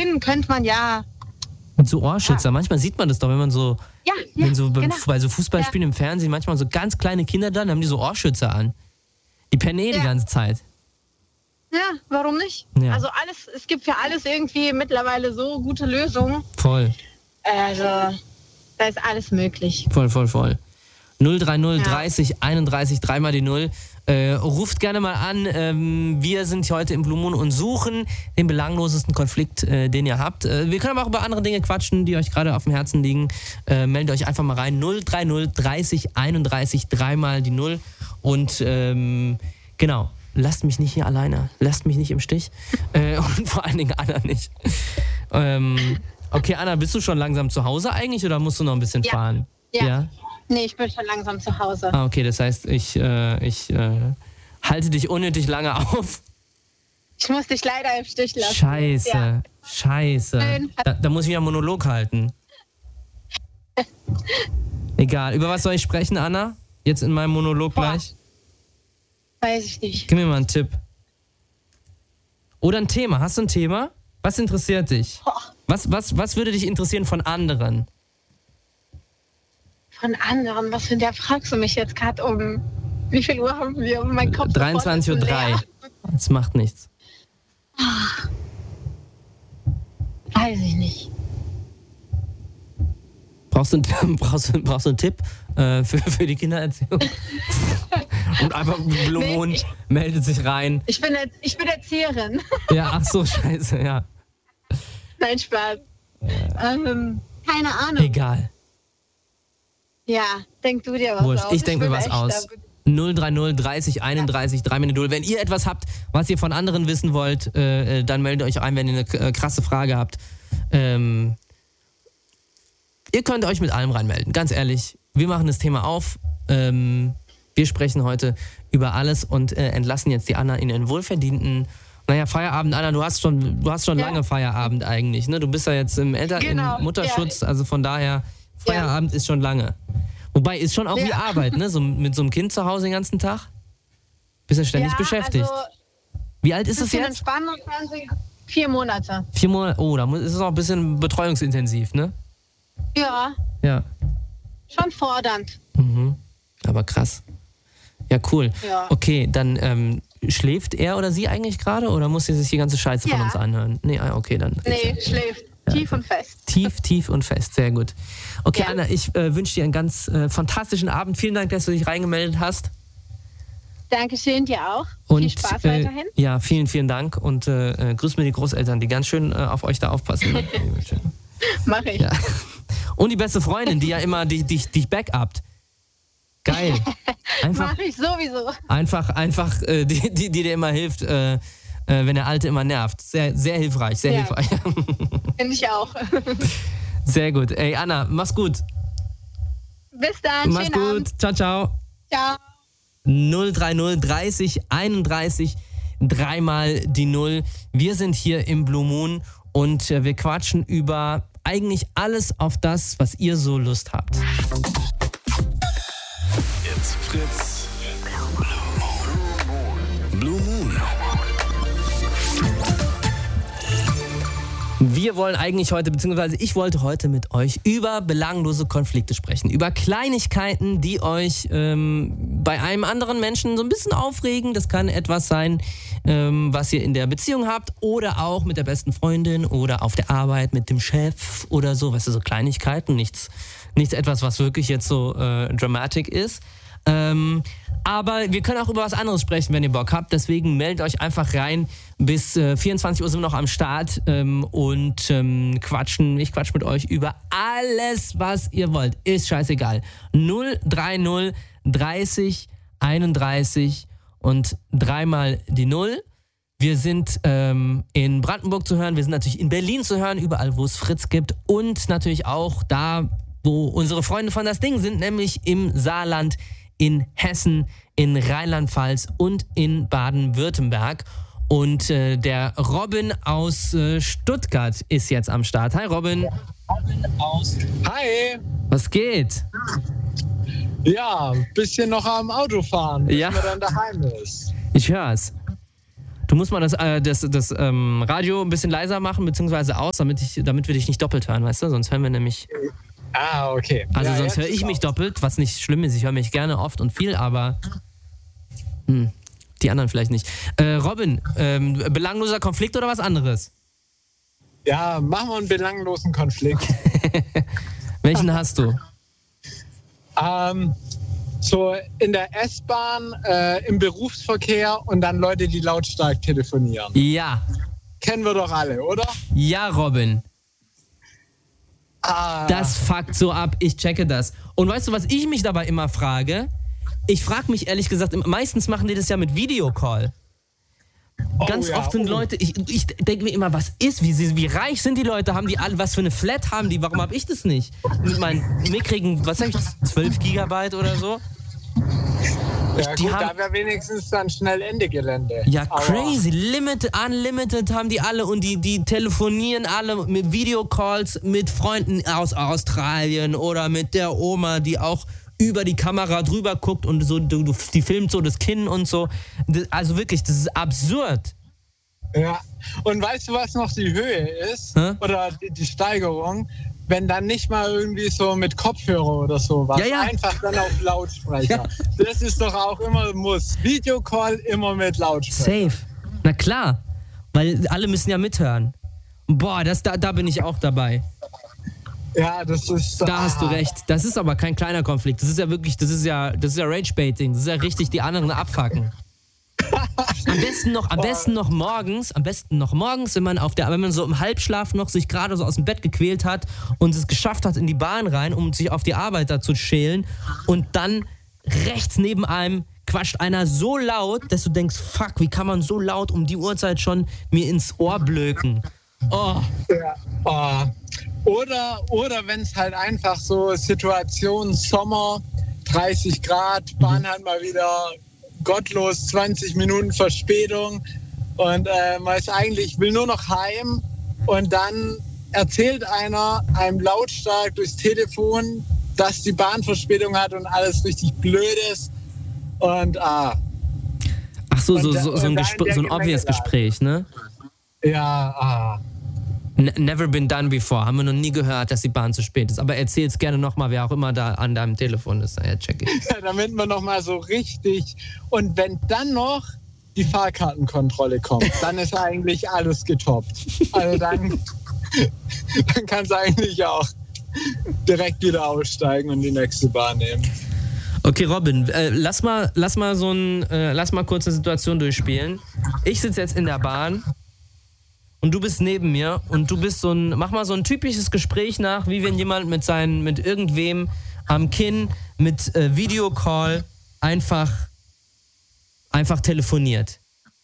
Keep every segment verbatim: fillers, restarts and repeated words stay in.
hin könnte man ja... Mit so Ohrschützer. Ja. Manchmal sieht man das doch, wenn man so... Ja, ja, wenn so genau. Bei so Fußballspielen ja. im Fernsehen manchmal so ganz kleine Kinder dann, haben die so Ohrschützer an. Die pennen eh ja. die ganze Zeit. Ja, warum nicht? Ja. Also alles, es gibt für alles irgendwie mittlerweile so gute Lösungen. Voll. Also, da ist alles möglich. Voll, voll, voll. null drei null ja. dreißig einunddreißig, dreimal die Null. Äh, ruft gerne mal an. Ähm, wir sind heute im Blue Moon und suchen den belanglosesten Konflikt, äh, den ihr habt. Äh, wir können aber auch über andere Dinge quatschen, die euch gerade auf dem Herzen liegen. Äh, meldet euch einfach mal rein. null drei null dreißig einunddreißig, dreimal die Null. Und ähm, genau, lasst mich nicht hier alleine. Lasst mich nicht im Stich. Äh, und vor allen Dingen Anna nicht. Ähm, okay, Anna, bist du schon langsam zu Hause eigentlich oder musst du noch ein bisschen ja. fahren? Ja. ja. Nee, ich bin schon langsam zu Hause. Ah, okay, das heißt, ich, äh, ich äh, halte dich unnötig lange auf. Ich muss dich leider im Stich lassen. Scheiße, ja. scheiße. Da, da muss ich wieder einen Monolog halten. Egal, über was soll ich sprechen, Anna? Jetzt in meinem Monolog Boah. gleich? Weiß ich nicht. Gib mir mal einen Tipp. Oder ein Thema. Hast du ein Thema? Was interessiert dich? Was, was, was würde dich interessieren von anderen? Von anderen? Was für der fragst du mich jetzt gerade um? Wie viel Uhr haben wir? Um meinen Kopf dreiundzwanzig Uhr drei. Das macht nichts. Ach, weiß ich nicht. Brauchst du, brauchst, brauchst du einen Tipp äh, für, für die Kindererziehung? Und einfach Blue Moon nee, meldet sich rein. Ich bin, ich bin Erzieherin. Ja, ach so, scheiße, ja. Nein, Spaß. Äh, ähm, keine Ahnung. Egal. Ja, denk du dir was Wurscht, aus. Ich denke mir was aus. null drei null dreißig einunddreißig, drei Null. Wenn ihr etwas habt, was ihr von anderen wissen wollt, äh, dann meldet euch ein, wenn ihr eine krasse Frage habt. Ähm, ihr könnt euch mit allem reinmelden, ganz ehrlich. Wir machen das Thema auf. Ähm, wir sprechen heute über alles und äh, entlassen jetzt die Anna in ihren wohlverdienten, naja, Feierabend. Anna, du hast schon, du hast schon ja. lange Feierabend eigentlich, ne? Du bist ja jetzt im, Eltern-, genau. im Mutterschutz, ja. also von daher, Feierabend ja. ist schon lange. Wobei, ist schon auch ja. wie Arbeit, ne? So, mit so einem Kind zu Hause den ganzen Tag. Bist ja ständig ja, beschäftigt. Also, wie alt ist es jetzt? Entspannung, vier Monate. Vier Monate, oh, da ist es auch ein bisschen betreuungsintensiv, ne? Ja. Ja. Schon fordernd. Mhm. Aber krass. Ja, cool. Ja. Okay, dann ähm, schläft er oder sie eigentlich gerade oder muss sie sich die ganze Scheiße ja. von uns anhören? Nee, okay, dann. Nee, schläft. Ja. Tief und fest. Tief, tief und fest, sehr gut. Okay, ja. Anna, ich äh, wünsche dir einen ganz äh, fantastischen Abend. Vielen Dank, dass du dich reingemeldet hast. Dankeschön, dir auch. Und, viel Spaß äh, weiterhin. Ja, vielen, vielen Dank und äh, grüß mir die Großeltern, die ganz schön äh, auf euch da aufpassen. Ne? Mach ich. Ja. Und die beste Freundin, die ja immer dich, dich, dich backupt. Geil. Einfach, Mach ich sowieso. Einfach, einfach, äh, die, die, die dir immer hilft, äh, äh, wenn der Alte immer nervt. Sehr, sehr hilfreich, sehr ja. hilfreich. Finde ich auch. Sehr gut. Ey, Anna, mach's gut. Bis dann. Mach's Schönen gut. Abend. Ciao, ciao. Ciao. null drei null dreißig einunddreißig, dreimal die Null. Wir sind hier im Blue Moon und äh, wir quatschen über eigentlich alles auf das, was ihr so Lust habt. It's Fritz. Blue Moon. Wir wollen eigentlich heute, beziehungsweise ich wollte heute mit euch über belanglose Konflikte sprechen. Über Kleinigkeiten, die euch ähm, bei einem anderen Menschen so ein bisschen aufregen. Das kann etwas sein, ähm, was ihr in der Beziehung habt oder auch mit der besten Freundin oder auf der Arbeit mit dem Chef oder so. Weißt du, so Kleinigkeiten, nichts, nichts etwas, was wirklich jetzt so äh, dramatic ist. Ähm, aber wir können auch über was anderes sprechen, wenn ihr Bock habt. Deswegen meldet euch einfach rein. Bis äh, vierundzwanzig Uhr sind wir noch am Start ähm, und ähm, quatschen. Ich quatsch mit euch über alles, was ihr wollt. Ist scheißegal. null drei null dreißig einunddreißig und dreimal die Null. Wir sind ähm, in Brandenburg zu hören. Wir sind natürlich in Berlin zu hören, überall, wo es Fritz gibt. Und natürlich auch da, wo unsere Freunde von Das Ding sind, nämlich im Saarland, in Hessen, in Rheinland-Pfalz und in Baden-Württemberg. Und äh, der Robin aus äh, Stuttgart ist jetzt am Start. Hi Robin. Hi. Was geht? Ja, ein bisschen noch am Autofahren, bis ja. man dann daheim ist. Ich hör's. Du musst mal das, äh, das, das ähm, Radio ein bisschen leiser machen, beziehungsweise aus, damit, ich, damit wir dich nicht doppelt hören, weißt du? Sonst hören wir nämlich... Ah, okay. Also ja, sonst höre ich mich aus. doppelt, was nicht schlimm ist. Ich höre mich gerne oft und viel, aber hm, die anderen vielleicht nicht. Äh, Robin, ähm, belangloser Konflikt oder was anderes? Ja, machen wir einen belanglosen Konflikt. Welchen hast du? Ähm, so in der S-Bahn, äh, im Berufsverkehr und dann Leute, die lautstark telefonieren. Ja. Kennen wir doch alle, oder? Ja, Robin. Ah. Das fuckt so ab, ich checke das. Und weißt du, was ich mich dabei immer frage? Ich frage mich ehrlich gesagt, meistens machen die das ja mit Videocall. Oh, Ganz ja, oft sind oh. Leute, ich, ich denke mir immer, was ist, wie, wie reich sind die Leute, haben die alle, was für eine Flat haben die, warum habe ich das nicht? Mit meinen mickrigen, was sag ich, zwölf Gigabyte oder so? Ja die gut, haben, da wäre wenigstens dann schnell Ende Gelände. Ja, Aber crazy. Limited, unlimited haben die alle und die, die telefonieren alle mit Videocalls mit Freunden aus Australien oder mit der Oma, die auch über die Kamera drüber guckt und so, du, die filmt so das Kinn und so. Also wirklich, das ist absurd. Ja, und weißt du, was noch die Höhe ist? Hä? Oder die, die Steigerung? Wenn dann nicht mal irgendwie so mit Kopfhörer oder sowas, Ja, ja. einfach dann auf Lautsprecher. Ja. Das ist doch auch immer ein Muss. Videocall immer mit Lautsprecher. Safe. Na klar, weil alle müssen ja mithören. Boah, das, da, da bin ich auch dabei. Ja, das ist... Da hast du ah. recht. Das ist aber kein kleiner Konflikt. Das ist ja wirklich, das ist ja, das ist ja Rage-Baiting. Das ist ja richtig die anderen abfacken. Am besten noch, am besten noch morgens, am besten noch morgens, wenn man auf der, wenn man so im Halbschlaf noch sich gerade so aus dem Bett gequält hat und es geschafft hat in die Bahn rein, um sich auf die Arbeit da zu schälen und dann rechts neben einem quatscht einer so laut, dass du denkst, fuck, wie kann man so laut um die Uhrzeit schon mir ins Ohr blöken? Oh. Ja. Oh. Oder, oder wenn es halt einfach so Situation Sommer, dreißig Grad, Bahn hat mal wieder gottlos zwanzig Minuten Verspätung und äh, man ist eigentlich, will nur noch heim und dann erzählt einer einem lautstark durchs Telefon, dass die Bahn Verspätung hat und alles richtig blöd ist und ah. Ach so, so, Und, so, so ein, und da Gespr- in der so ein obvious Gemengelage. Gespräch, ne? Ja, ah. N- Never been done before. Haben wir noch nie gehört, dass die Bahn zu spät ist. Aber erzähl's gerne nochmal, wer auch immer da an deinem Telefon ist. Ja, check ich. Ja, damit man noch mal so richtig... Und wenn dann noch die Fahrkartenkontrolle kommt, dann ist eigentlich alles getoppt. Also dann, dann kannst du eigentlich auch direkt wieder aussteigen und die nächste Bahn nehmen. Okay, Robin, äh, lass mal, lass mal so ein, äh, lass mal kurz eine Situation durchspielen. Ich sitze jetzt in der Bahn und du bist neben mir und du bist so ein, mach mal so ein typisches Gespräch nach, wie wenn jemand mit seinen, mit irgendwem am Kinn mit äh, Videocall einfach, einfach telefoniert.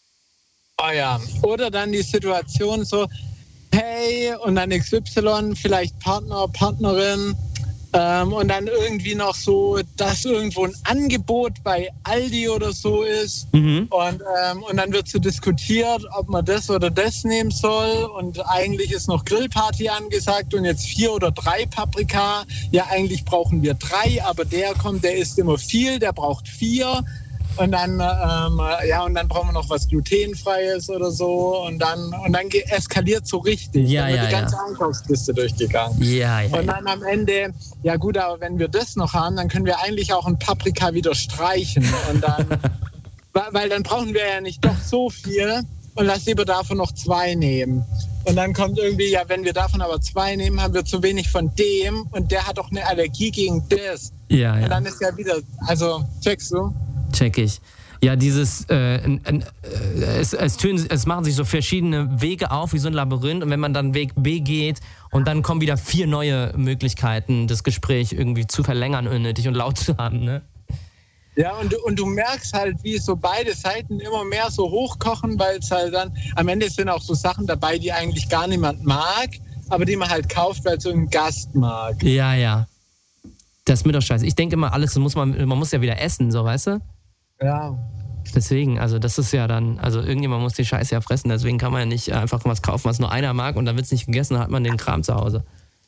Oh ja. Oder dann die Situation so, hey, und dann X Y, vielleicht Partner, Partnerin, ähm, und dann irgendwie noch so, dass irgendwo ein Angebot bei Aldi oder so ist. Mhm. Und, ähm, und dann wird so diskutiert, ob man das oder das nehmen soll. Und eigentlich ist noch Grillparty angesagt und jetzt vier oder drei Paprika. Ja, eigentlich brauchen wir drei, aber der kommt, der isst immer viel, der braucht vier. Und dann, ähm, ja, und dann brauchen wir noch was Glutenfreies oder so. Und dann, und dann ge- eskaliert so richtig. Ja, dann wird ja, die ganze ja. Einkaufsliste durchgegangen. Ja, ja, Und ja. dann am Ende, ja gut, aber wenn wir das noch haben, dann können wir eigentlich auch ein Paprika wieder streichen. Und dann, weil, weil dann brauchen wir ja nicht doch so viel und lass lieber davon noch zwei nehmen. Und dann kommt irgendwie, ja, wenn wir davon aber zwei nehmen, haben wir zu wenig von dem und der hat doch eine Allergie gegen das. Ja, Und ja. dann ist ja wieder, also, checkst du? Check ich. Ja, dieses, äh, n- n- äh, es, es, tönen, es machen sich so verschiedene Wege auf, wie so ein Labyrinth. Und wenn man dann Weg B geht und dann kommen wieder vier neue Möglichkeiten, das Gespräch irgendwie zu verlängern, unnötig und laut zu haben, ne? Ja, und, du- und du merkst halt, wie so beide Seiten immer mehr so hochkochen, weil es halt dann, am Ende sind auch so Sachen dabei, die eigentlich gar niemand mag, aber die man halt kauft, weil es so ein Gast mag. Ja, ja. Das ist mir doch scheiße. Ich denke immer, alles muss man, man muss ja wieder essen, so, weißt du? Ja. Deswegen, also das ist ja dann, also irgendjemand muss die Scheiße ja fressen, deswegen kann man ja nicht einfach was kaufen, was nur einer mag und dann wird es nicht gegessen, dann hat man den Kram zu Hause.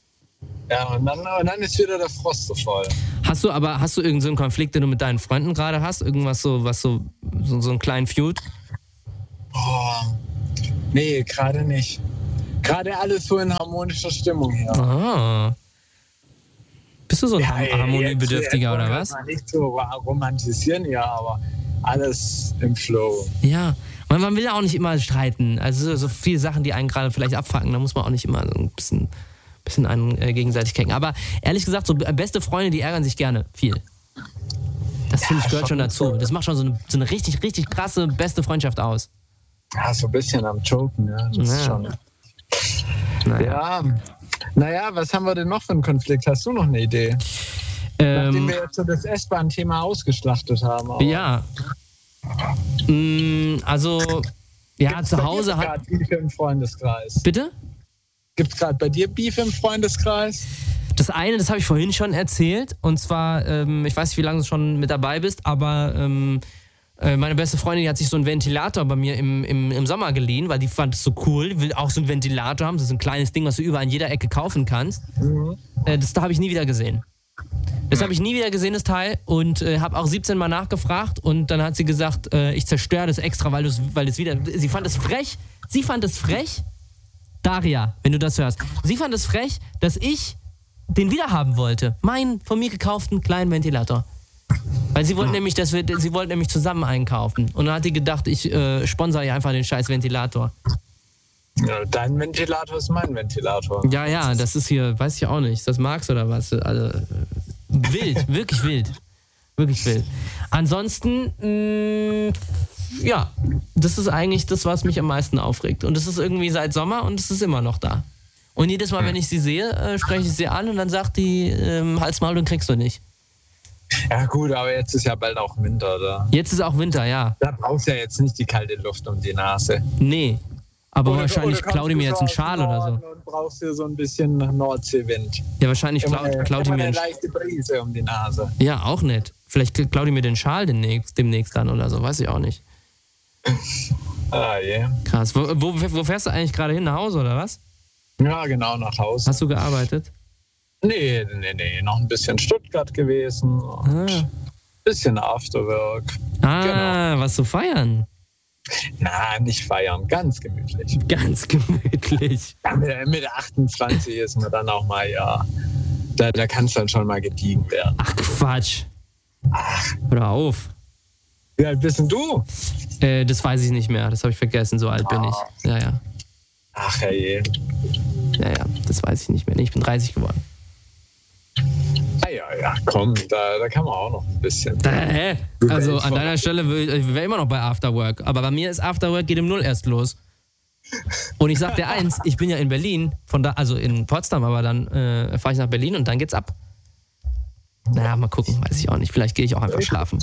Ja, und dann, und dann ist wieder der Frost so voll. Hast du aber, hast du irgendeinen so einen Konflikt, den du mit deinen Freunden gerade hast? Irgendwas so, was so, so, so einen kleinen Feud? Oh, nee, gerade nicht. Gerade alles so in harmonischer Stimmung hier. Ah. Bist du so ein Ja, ey, Harmoniebedürftiger jetzt- oder jetzt was? mal Nicht so romantisieren, ja, aber alles im Flow. Ja. Man, man will ja auch nicht immer streiten. Also so, so viele Sachen, die einen gerade vielleicht abfacken, da muss man auch nicht immer so ein bisschen, bisschen einen äh, gegenseitig kecken. Aber ehrlich gesagt, so beste Freunde, die ärgern sich gerne viel. Das finde ich gehört schon dazu. Das macht schon so eine, so eine richtig, richtig krasse beste Freundschaft aus. Ja, so ein bisschen am Joken, ja. Das Ja. ist schon. Naja. Ja. Naja, was haben wir denn noch für einen Konflikt? Hast du noch eine Idee? Nachdem Ähm, wir jetzt so das S-Bahn-Thema ausgeschlachtet haben. aber- ja. Mm, also, ja, Gibt's zu bei dir Hause hat. grad Beef im Freundeskreis? Bitte? Gibt es gerade bei dir Beef im Freundeskreis? Das eine, das habe ich vorhin schon erzählt. Und zwar, ähm, ich weiß nicht, wie lange du schon mit dabei bist, aber ähm, äh, meine beste Freundin, die hat sich so einen Ventilator bei mir im, im, im Sommer geliehen, weil die fand es so cool. Die will auch so einen Ventilator haben. Das ist ein kleines Ding, was du überall in jeder Ecke kaufen kannst. Mhm. Äh, das da habe ich nie wieder gesehen. Das habe ich nie wieder gesehen, das Teil. Und äh, habe auch siebzehn Mal nachgefragt. Und dann hat sie gesagt, äh, ich zerstöre das extra, weil es weil wieder... Sie fand es frech. Sie fand es frech. Daria, wenn du das hörst. Sie fand es frech, dass ich den wieder haben wollte. Meinen von mir gekauften kleinen Ventilator. Weil sie wollten nämlich, dass wir, sie wollten nämlich zusammen einkaufen. Und dann hat die gedacht, ich äh, sponsere ihr einfach den scheiß Ventilator. Ja, dein Ventilator ist mein Ventilator. Ja, ja, das ist hier, weiß ich auch nicht, das magst oder was? Also, äh, wild, wirklich wild. Wirklich wild. Ansonsten, mh, ja, das ist eigentlich das, was mich am meisten aufregt. Und das ist irgendwie seit Sommer und es ist immer noch da. Und jedes Mal, wenn ich sie sehe, äh, spreche ich sie an und dann sagt die, ähm, Hals, Maul, den kriegst du nicht. Ja gut, aber jetzt ist ja bald auch Winter, da. Jetzt ist auch Winter, ja. Da brauchst du ja jetzt nicht die kalte Luft um die Nase. Nee. Aber Oder- wahrscheinlich oder klaut die mir jetzt einen kommst du Schal aus dem oder so. Norden Und brauchst dir so ein bisschen Nordseewind. Ja, wahrscheinlich Immer klaut, eine, klaut die immer mir eine einen leichte Brise um die Nase. Ja, auch nicht. Vielleicht klaut die mir den Schal demnächst, demnächst dann oder so, weiß ich auch nicht. Ah, je. Krass. Wo, wo, wo fährst du eigentlich gerade hin? Nach Hause oder was? Ja, genau, nach Hause. Hast du gearbeitet? Nee, nee, nee, noch ein bisschen Stuttgart gewesen. Und Ah, bisschen Afterwork. ah Genau. was zu feiern. Na, nicht feiern, ganz gemütlich. Ganz gemütlich. Ja, mit, mit achtundzwanzig ist man dann auch mal, ja, da, da kann es dann schon mal gediegen werden. Ach, Quatsch. Ach, Hör auf. wie alt bist denn du? Äh, das weiß ich nicht mehr. Das habe ich vergessen. So alt bin ich. Ja, ja. Ach, hey. Ja, ja. Das weiß ich nicht mehr. Nee, ich bin dreißig geworden. Ah, ja, ja, komm, da, da kann man auch noch ein bisschen. Da, hä? Also an deiner Stelle wäre immer noch bei Afterwork. Aber bei mir ist Afterwork geht um null erst los. Und ich sag dir eins, ich bin ja in Berlin, von da, also in Potsdam, aber dann äh, fahre ich nach Berlin und dann geht's ab. Naja, mal gucken, weiß ich auch nicht. Vielleicht gehe ich auch einfach schlafen.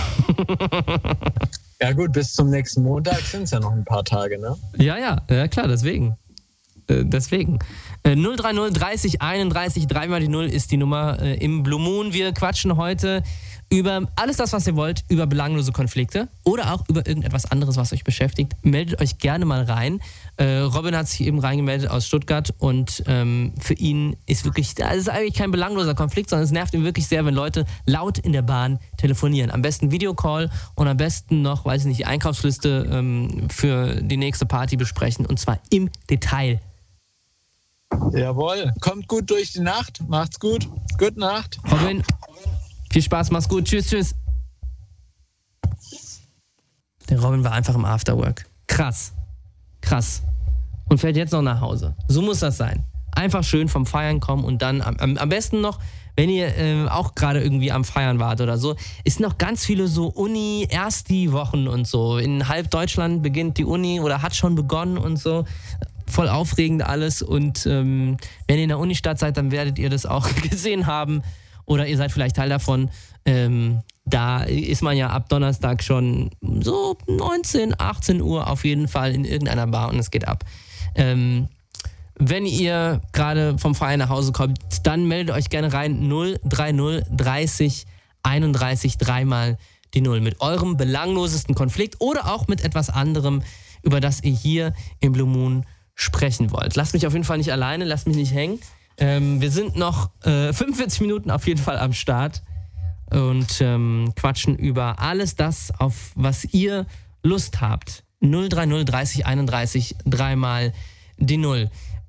Ja gut, bis zum nächsten Montag sind es ja noch ein paar Tage, ne? Ja, ja, ja klar, deswegen. Äh, deswegen. Äh, null drei null dreißig einunddreißig, dreimal die Null ist die Nummer äh, im Blue Moon. Wir quatschen heute über alles das, was ihr wollt, über belanglose Konflikte oder auch über irgendetwas anderes, was euch beschäftigt. Meldet euch gerne mal rein. Äh, Robin hat sich eben reingemeldet aus Stuttgart und ähm, für ihn ist wirklich, das ist eigentlich kein belangloser Konflikt, sondern es nervt ihn wirklich sehr, wenn Leute laut in der Bahn telefonieren. Am besten Videocall und am besten noch, weiß ich nicht, die Einkaufsliste ähm, für die nächste Party besprechen und zwar im Detail. Jawohl. Kommt gut durch die Nacht. Macht's gut. Gute Nacht. Robin, viel Spaß, mach's gut. Tschüss, tschüss. Der Robin war einfach im Afterwork. Krass. Krass. Und fährt jetzt noch nach Hause. So muss das sein. Einfach schön vom Feiern kommen und dann am, am, am besten noch, wenn ihr äh, auch gerade irgendwie am Feiern wart oder so, ist noch ganz viele so Uni, erst die Wochen und so. In halb Deutschland beginnt die Uni oder hat schon begonnen und so. Voll aufregend alles und ähm, wenn ihr in der Unistadt seid, dann werdet ihr das auch gesehen haben oder ihr seid vielleicht Teil davon. Ähm, da ist man ja ab Donnerstag schon so neunzehn, achtzehn Uhr auf jeden Fall in irgendeiner Bar und es geht ab. Ähm, wenn ihr gerade vom Feiern nach Hause kommt, dann meldet euch gerne rein null drei null dreißig einunddreißig dreimal die Null mit eurem belanglosesten Konflikt oder auch mit etwas anderem, über das ihr hier im Blue Moon sprechen wollt. Lasst mich auf jeden Fall nicht alleine, lasst mich nicht hängen. Ähm, wir sind noch äh, fünfundvierzig Minuten auf jeden Fall am Start und ähm, quatschen über alles das, auf was ihr Lust habt. null drei null dreißig einunddreißig, dreimal die Null.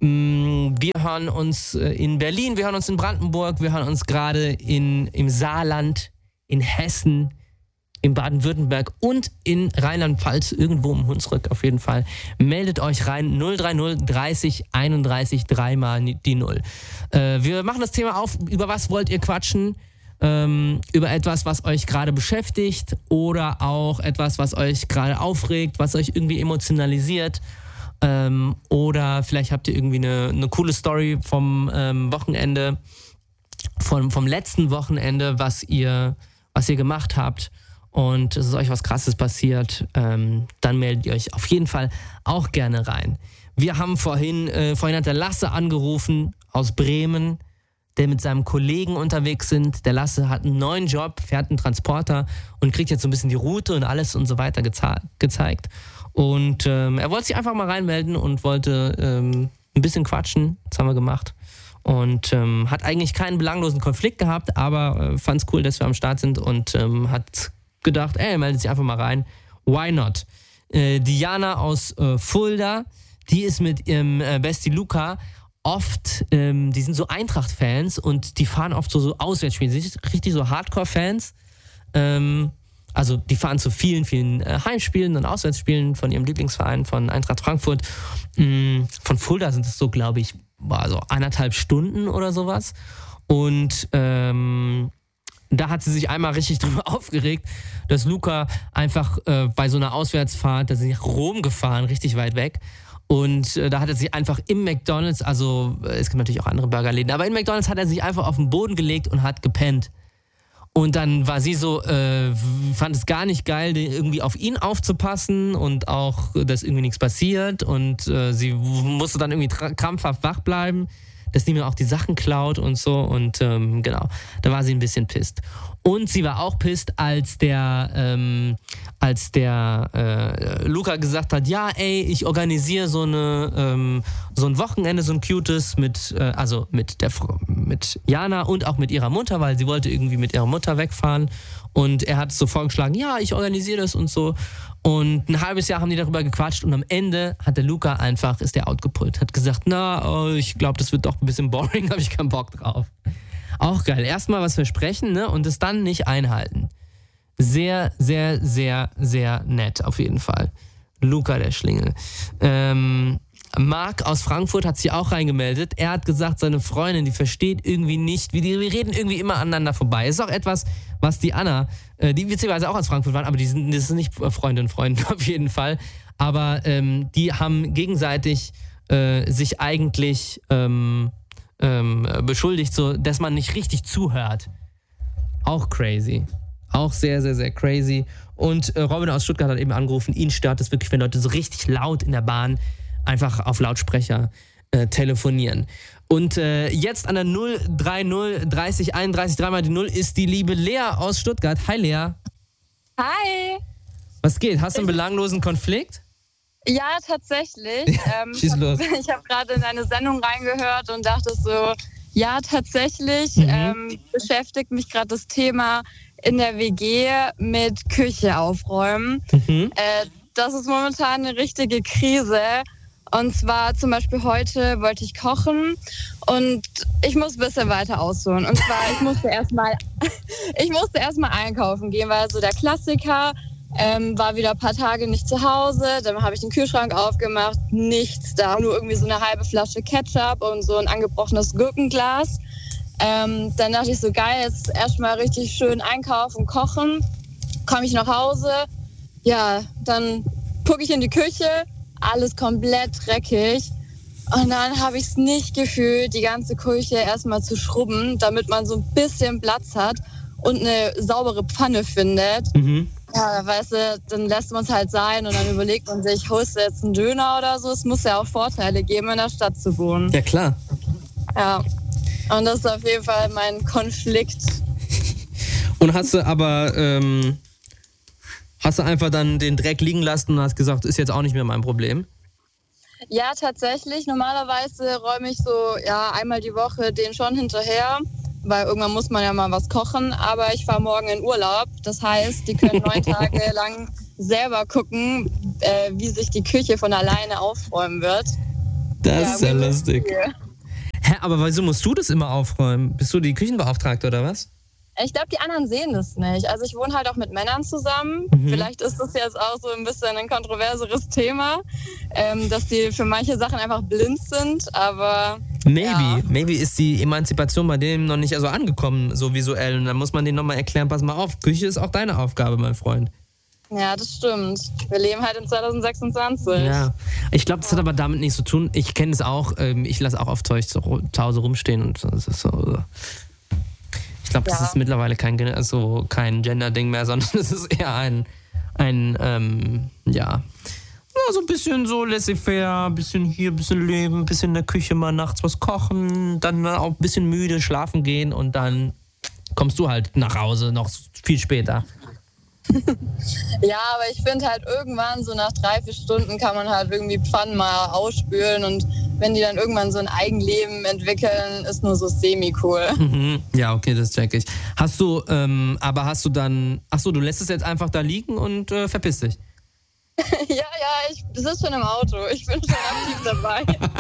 Wir hören uns in Berlin, wir hören uns in Brandenburg, wir hören uns gerade in, im Saarland, in Hessen, in Baden-Württemberg und in Rheinland-Pfalz, irgendwo im Hunsrück auf jeden Fall. Meldet euch rein, null drei null dreißig einunddreißig, dreimal die Null. Äh, wir machen das Thema auf, über was wollt ihr quatschen? Ähm, über etwas, was euch gerade beschäftigt oder auch etwas, was euch gerade aufregt, was euch irgendwie emotionalisiert. Ähm, oder vielleicht habt ihr irgendwie eine, eine coole Story vom ähm, Wochenende, vom, vom letzten Wochenende, was ihr, was ihr gemacht habt und es ist euch was Krasses passiert, ähm, dann meldet ihr euch auf jeden Fall auch gerne rein. Wir haben vorhin, äh, vorhin hat der Lasse angerufen aus Bremen, der mit seinem Kollegen unterwegs sind. Der Lasse hat einen neuen Job, fährt einen Transporter und kriegt jetzt so ein bisschen die Route und alles und so weiter geze- gezeigt. Und ähm, er wollte sich einfach mal reinmelden und wollte ähm, ein bisschen quatschen. Das haben wir gemacht. Und ähm, hat eigentlich keinen belanglosen Konflikt gehabt, aber äh, fand es cool, dass wir am Start sind und ähm, hat gedacht, ey, meldet sich einfach mal rein. Why not? Äh, Diana aus äh, Fulda, die ist mit ihrem äh, Bestie Luca oft, ähm, die sind so Eintracht-Fans und die fahren oft so, so Auswärtsspiele. Die sind richtig so Hardcore-Fans. Ähm, Also die fahren zu vielen, vielen äh, Heimspielen und Auswärtsspielen von ihrem Lieblingsverein, von Eintracht Frankfurt. Mm, von Fulda sind es so, glaube ich, war so eineinhalb Stunden oder sowas. Und ähm, da hat sie sich einmal richtig drüber aufgeregt, dass Luca einfach äh, bei so einer Auswärtsfahrt, da sind sie nach Rom gefahren, richtig weit weg. Und äh, da hat er sich einfach im McDonald's, also äh, es gibt natürlich auch andere Burgerläden, aber in McDonald's hat er sich einfach auf den Boden gelegt und hat gepennt. Und dann war sie so, äh, fand es gar nicht geil, irgendwie auf ihn aufzupassen und auch, dass irgendwie nichts passiert. Und äh, sie musste dann irgendwie tra- krampfhaft wach bleiben, dass niemand auch die Sachen klaut und so. Und ähm, genau, da war sie ein bisschen pisst. Und sie war auch pisst, als der, ähm, als der äh, Luca gesagt hat, ja, ey, ich organisiere so eine, ähm, so ein Wochenende, so ein cutes mit, äh, also mit der mit Jana und auch mit ihrer Mutter, weil sie wollte irgendwie mit ihrer Mutter wegfahren. Und er hat so vorgeschlagen, ja, ich organisiere das und so. Und ein halbes Jahr haben die darüber gequatscht und am Ende hat der Luca einfach, ist der outgepullt, hat gesagt, na, oh, ich glaube, das wird doch ein bisschen boring, habe ich keinen Bock drauf. Auch geil. Erstmal was versprechen, ne? Und es dann nicht einhalten. Sehr, sehr, sehr, sehr nett auf jeden Fall. Luca, der Schlingel. Ähm, Marc aus Frankfurt hat sich auch reingemeldet. Er hat gesagt, seine Freundin, die versteht irgendwie nicht, wie die, wir reden irgendwie immer aneinander vorbei. Ist auch etwas, was die Anna, äh, die witzigerweise auch aus Frankfurt waren, aber die sind, das sind nicht Freunde und Freunde auf jeden Fall. Aber ähm, die haben gegenseitig äh, sich eigentlich ähm, ähm, beschuldigt, so, dass man nicht richtig zuhört. Auch crazy. Auch sehr, sehr, sehr crazy. Und äh, Robin aus Stuttgart hat eben angerufen, ihn stört es wirklich, wenn Leute so richtig laut in der Bahn einfach auf Lautsprecher äh, telefonieren. Und äh, jetzt an der null drei null dreißig einunddreißig, dreimal die Null ist die liebe Lea aus Stuttgart. Hi Lea. Hi. Was geht? Hast du einen belanglosen Konflikt? Ja, tatsächlich. ähm, Schieß los. Ich habe gerade in eine Sendung reingehört und dachte so, ja, tatsächlich Mhm. ähm, beschäftigt mich gerade das Thema in der W G mit Küche aufräumen. Mhm. Äh, das ist momentan eine richtige Krise. Und zwar zum Beispiel heute wollte ich kochen und ich muss ein bisschen weiter ausholen. Und zwar, ich musste erstmal ich musste erstmal einkaufen gehen, weil so der Klassiker, ähm, war wieder ein paar Tage nicht zu Hause. Dann habe ich den Kühlschrank aufgemacht, nichts da, nur irgendwie so eine halbe Flasche Ketchup und so ein angebrochenes Gurkenglas. Ähm, dann dachte ich so, geil, jetzt erstmal richtig schön einkaufen, kochen. Komme ich nach Hause, ja, dann gucke ich in die Küche, alles komplett dreckig. Und dann habe ich es nicht gefühlt, die ganze Küche erstmal zu schrubben, damit man so ein bisschen Platz hat und eine saubere Pfanne findet. Mhm. Ja, weißt du, dann lässt man es halt sein und dann überlegt man sich, holst du jetzt einen Döner oder so? Es muss ja auch Vorteile geben, in der Stadt zu wohnen. Ja, klar. Ja, und das ist auf jeden Fall mein Konflikt. Und hast du aber, ähm, hast du einfach dann den Dreck liegen lassen und hast gesagt, ist jetzt auch nicht mehr mein Problem? Ja, tatsächlich. Normalerweise räume ich so ja einmal die Woche den schon hinterher, weil irgendwann muss man ja mal was kochen. Aber ich fahre morgen in Urlaub. Das heißt, die können neun Tage lang selber gucken, äh, wie sich die Küche von alleine aufräumen wird. Das ja, ist ja wir lustig. hier. Hä, aber wieso musst du das immer aufräumen? Bist du die Küchenbeauftragte oder was? Ich glaube, die anderen sehen das nicht. Also ich wohne halt auch mit Männern zusammen. Mhm. Vielleicht ist das jetzt auch so ein bisschen ein kontroverseres Thema, ähm, dass die für manche Sachen einfach blind sind, aber Maybe. ja. Maybe ist die Emanzipation bei denen noch nicht also angekommen, so visuell. Und dann muss man denen nochmal erklären, pass mal auf, Küche ist auch deine Aufgabe, mein Freund. Ja, das stimmt. Wir leben halt in zwanzig sechsundzwanzig. Ja, ich glaube, das hat aber damit nichts zu tun. Ich kenne es auch, ähm, ich lasse auch oft Zeug zu, zu Hause rumstehen und das ist so. Ich glaube, das Ja. ist mittlerweile kein, also kein Gender-Ding mehr, sondern es ist eher ein, ein ähm, ja, ja, so ein bisschen so laissez-faire, ein bisschen hier, ein bisschen leben, ein bisschen in der Küche mal nachts was kochen, dann auch ein bisschen müde schlafen gehen und dann kommst du halt nach Hause noch viel später. Ja, aber ich finde halt irgendwann so nach drei, vier Stunden kann man halt irgendwie Pfannen mal ausspülen und wenn die dann irgendwann so ein Eigenleben entwickeln, ist nur so semi-cool. Mhm. Ja, okay, das check ich. Hast du, ähm, aber hast du dann, ach so, du lässt es jetzt einfach da liegen und äh, verpiss dich? ja, ja, ich sitze schon im Auto. Ich bin schon aktiv dabei.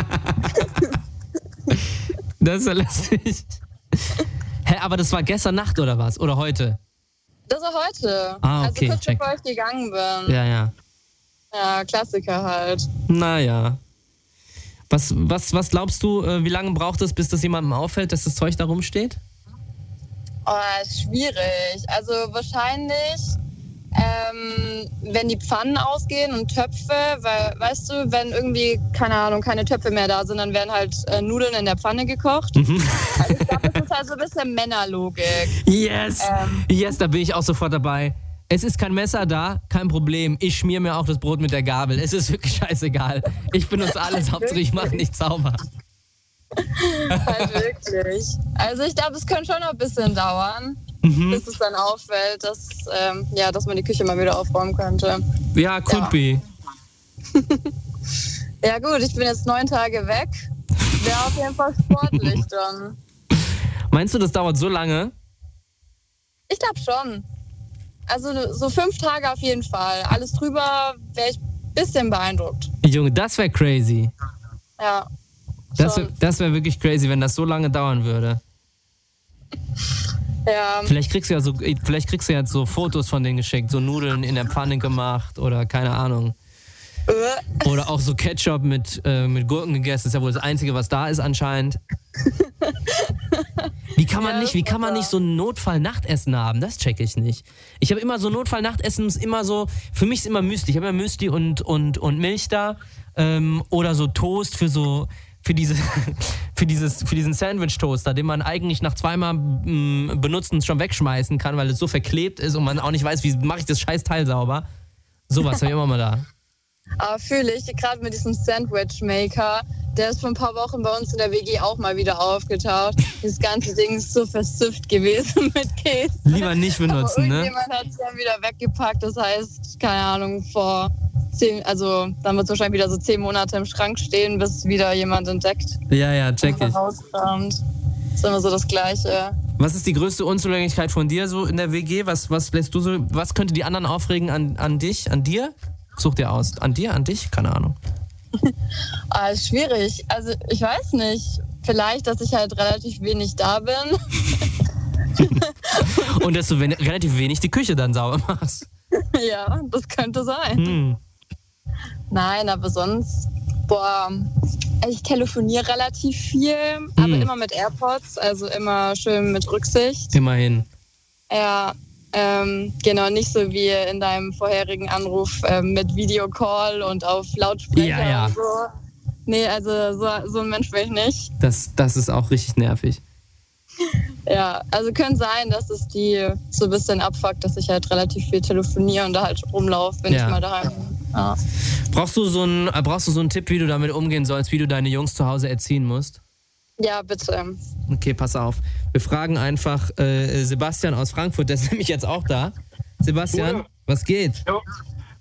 Das ist ja lustig. Hä, aber das war gestern Nacht oder was? Oder heute? Das war heute. Ah, okay, also kurz check. bevor ich gegangen bin. Ja, ja. Ja, Klassiker halt. Naja. Was, was, was glaubst du, äh, wie lange braucht es, bis das jemandem auffällt, dass das Zeug da rumsteht? Oh, ist schwierig. Also wahrscheinlich, ähm, wenn die Pfannen ausgehen und Töpfe, weil, weißt du, wenn irgendwie, keine Ahnung, keine Töpfe mehr da sind, dann werden halt äh, Nudeln in der Pfanne gekocht. Mhm. Also ich glaube, das ist halt so ein bisschen Männerlogik. Yes! Ähm. Yes, da bin ich auch sofort dabei. Es ist kein Messer da, kein Problem. Ich schmier mir auch das Brot mit der Gabel. Es ist wirklich scheißegal. Ich benutze alles, Hauptsache ich mache nicht sauber. Halt wirklich. Also ich glaube, es könnte schon noch ein bisschen dauern, Mhm. bis es dann auffällt, dass, ähm, ja, dass man die Küche mal wieder aufräumen könnte. Ja, could Ja. be. Ja gut, ich bin jetzt neun Tage weg. Wäre auf jeden Fall sportlich dann. Meinst du, das dauert so lange? Ich glaube schon. Also so fünf Tage auf jeden Fall. Alles drüber wäre ich ein bisschen beeindruckt. Junge, das wäre crazy. Ja. Das schon. wäre das wär wirklich crazy, wenn das so lange dauern würde. Ja, Vielleicht kriegst du ja so, vielleicht kriegst du ja so Fotos von denen geschickt, so Nudeln in der Pfanne gemacht oder keine Ahnung. äh, Oder auch so Ketchup mit, äh, mit Gurken gegessen. Das ist ja wohl das Einzige, was da ist anscheinend. Wie kann man Ja, nicht, wie das kann man war nicht so ein Notfall-Nachtessen haben? Das check ich nicht. Ich habe immer so Notfall-Nachtessen, ist immer so, für mich ist immer Müsli. Ich habe immer Müsli und, und, und Milch da. Ähm, oder so Toast für so, für diese, für dieses, für diesen Sandwich-Toaster, den man eigentlich nach zweimal mm, benutzen schon wegschmeißen kann, weil es so verklebt ist und man auch nicht weiß, wie mache ich das scheiß Teil sauber. Sowas habe ich immer mal da. aber fühle ich, gerade mit diesem Sandwich-Maker, der ist vor ein paar Wochen bei uns in der W G auch mal wieder aufgetaucht. Das ganze Ding ist so versifft gewesen mit Käse. Lieber nicht benutzen, Aber ne? irgendjemand hat es dann wieder weggepackt, das heißt, keine Ahnung, vor zehn, also dann wird es wahrscheinlich wieder so zehn Monate im Schrank stehen, bis wieder jemand entdeckt. Ja, ja, check ich. Rauskommt. Das ist immer so das Gleiche. Was ist die größte Unzulänglichkeit von dir so in der W G? Was, was lässt du so, was könnte die anderen aufregen an, an dich, an dir? Such dir aus. An dir, an dich? Keine Ahnung. Ah, ist schwierig. Also ich weiß nicht. Vielleicht, dass ich halt relativ wenig da bin. Und dass du wen- relativ wenig die Küche dann sauber machst. Ja, das könnte sein. Hm. Nein, aber sonst, boah, ich telefoniere relativ viel, aber Hm. immer mit AirPods, also immer schön mit Rücksicht. Immerhin. Ja, ähm, genau, nicht so wie in deinem vorherigen Anruf ähm, mit Videocall und auf Lautsprecher Ja, ja. und so. Nee, also so, so ein Mensch bin ich nicht. Das, das ist auch richtig nervig. Ja, also könnte sein, dass es die so ein bisschen abfuckt, dass ich halt relativ viel telefoniere und da halt rumlaufe, wenn Ja. ich mal daheim bin. Ja. Brauchst du, so einen, äh, brauchst du so einen Tipp, wie du damit umgehen sollst, wie du deine Jungs zu Hause erziehen musst? Ja, bitte. Okay, pass auf. Wir fragen einfach äh, Sebastian aus Frankfurt, der ist nämlich jetzt auch da. Sebastian, Ja. was geht? Ja.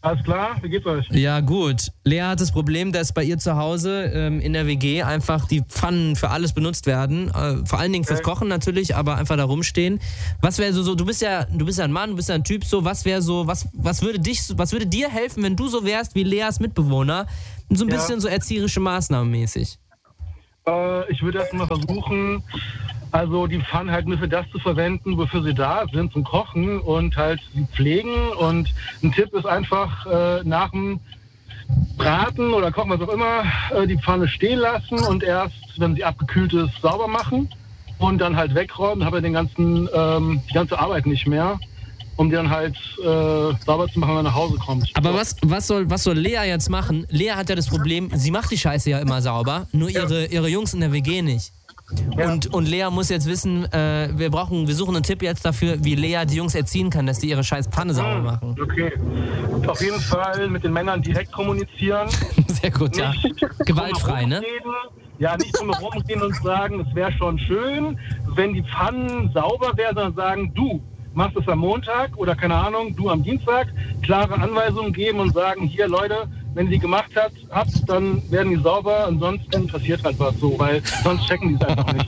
Alles klar, wie geht's euch? Ja, gut. Lea hat das Problem, dass bei ihr zu Hause ähm, in der W G einfach die Pfannen für alles benutzt werden. Äh, vor allen Dingen fürs Okay. Kochen natürlich, aber einfach da rumstehen. Was wäre so, so, du bist ja, du bist ja ein Mann, du bist ja ein Typ, so, was wäre so, was, was würde dich, was würde dir helfen, wenn du so wärst wie Leas Mitbewohner? So ein Ja. bisschen so erzieherische Maßnahmen mäßig. Äh, ich würde erstmal versuchen, also die Pfannen halt nur für das zu verwenden, wofür sie da sind, zum Kochen und halt sie pflegen. Und ein Tipp ist einfach äh, nach dem Braten oder Kochen, was auch immer, äh, die Pfanne stehen lassen und erst, wenn sie abgekühlt ist, sauber machen und dann halt wegräumen. Dann habe ich den ganzen, ähm, die ganze Arbeit nicht mehr, um die dann halt äh, sauber zu machen, wenn man nach Hause kommt. Aber was, was, soll, was soll Lea jetzt machen? Lea hat ja das Problem, sie macht die Scheiße ja immer sauber, nur ihre, ihre Jungs in der W G nicht. Ja. Und, und Lea muss jetzt wissen, äh, wir brauchen, wir suchen einen Tipp jetzt dafür, wie Lea die Jungs erziehen kann, dass die ihre scheiß Pfanne sauber machen. Okay. Auf jeden Fall mit den Männern direkt kommunizieren. Sehr gut, ja. Gewaltfrei, ne? Reden. Ja, nicht drum herum gehen und sagen, es wäre schon schön, wenn die Pfannen sauber wären, sondern sagen, du machst es am Montag oder keine Ahnung, du am Dienstag, klare Anweisungen geben und sagen, hier Leute, wenn ihr die gemacht habt, habt, dann werden die sauber, ansonsten passiert halt was so, weil sonst checken die es einfach nicht.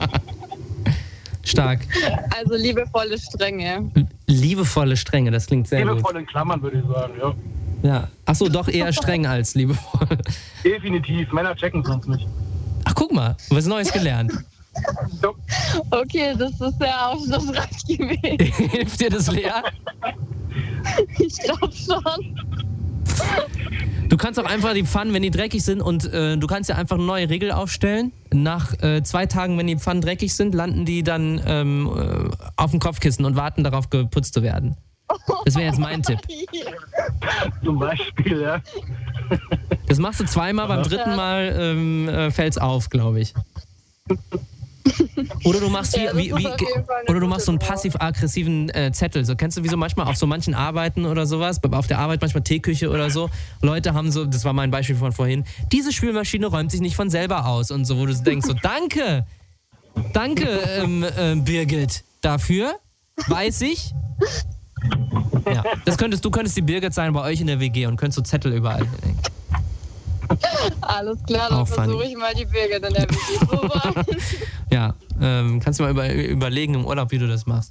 Stark. Also liebevolle Strenge. Liebevolle Strenge, das klingt sehr gut. Liebevoll in Klammern, würde ich sagen, ja. Ja. Achso, doch eher streng als liebevoll. Definitiv, Männer checken es sonst nicht. Ach, guck mal, was Neues gelernt. So. Okay, das ist sehr aufschlussreich gewesen. Hilft dir das, Lea? Ich glaube schon. Du kannst auch einfach die Pfannen, wenn die dreckig sind, und äh, du kannst ja einfach eine neue Regel aufstellen. Nach äh, zwei Tagen, wenn die Pfannen dreckig sind, landen die dann ähm, äh, auf dem Kopfkissen und warten darauf, geputzt zu werden. Das wäre jetzt mein Tipp. Zum Beispiel, ja. Das machst du zweimal, beim dritten Mal ähm, äh, fällt's auf, glaube ich. Oder du machst wie, Ja, das wie, ist wie auf jeden Fall eine oder du gute machst so einen Nummer. passiv-aggressiven äh, Zettel. So kennst du, wie so manchmal auf so manchen Arbeiten oder sowas, auf der Arbeit manchmal Teeküche oder so. Leute haben so, das war mein Beispiel von vorhin, diese Spülmaschine räumt sich nicht von selber aus und so, wo du denkst so, danke, danke ähm, äh, Birgit, dafür, weiß ich. Ja, das könntest, du könntest die Birgit sein bei euch in der W G und könntest so Zettel überall hinhängen. Alles klar, dann Auch funny. versuche ich mal die Birgit in der W G zu sein. Ja, ähm, kannst du mal über, überlegen im Urlaub, wie du das machst.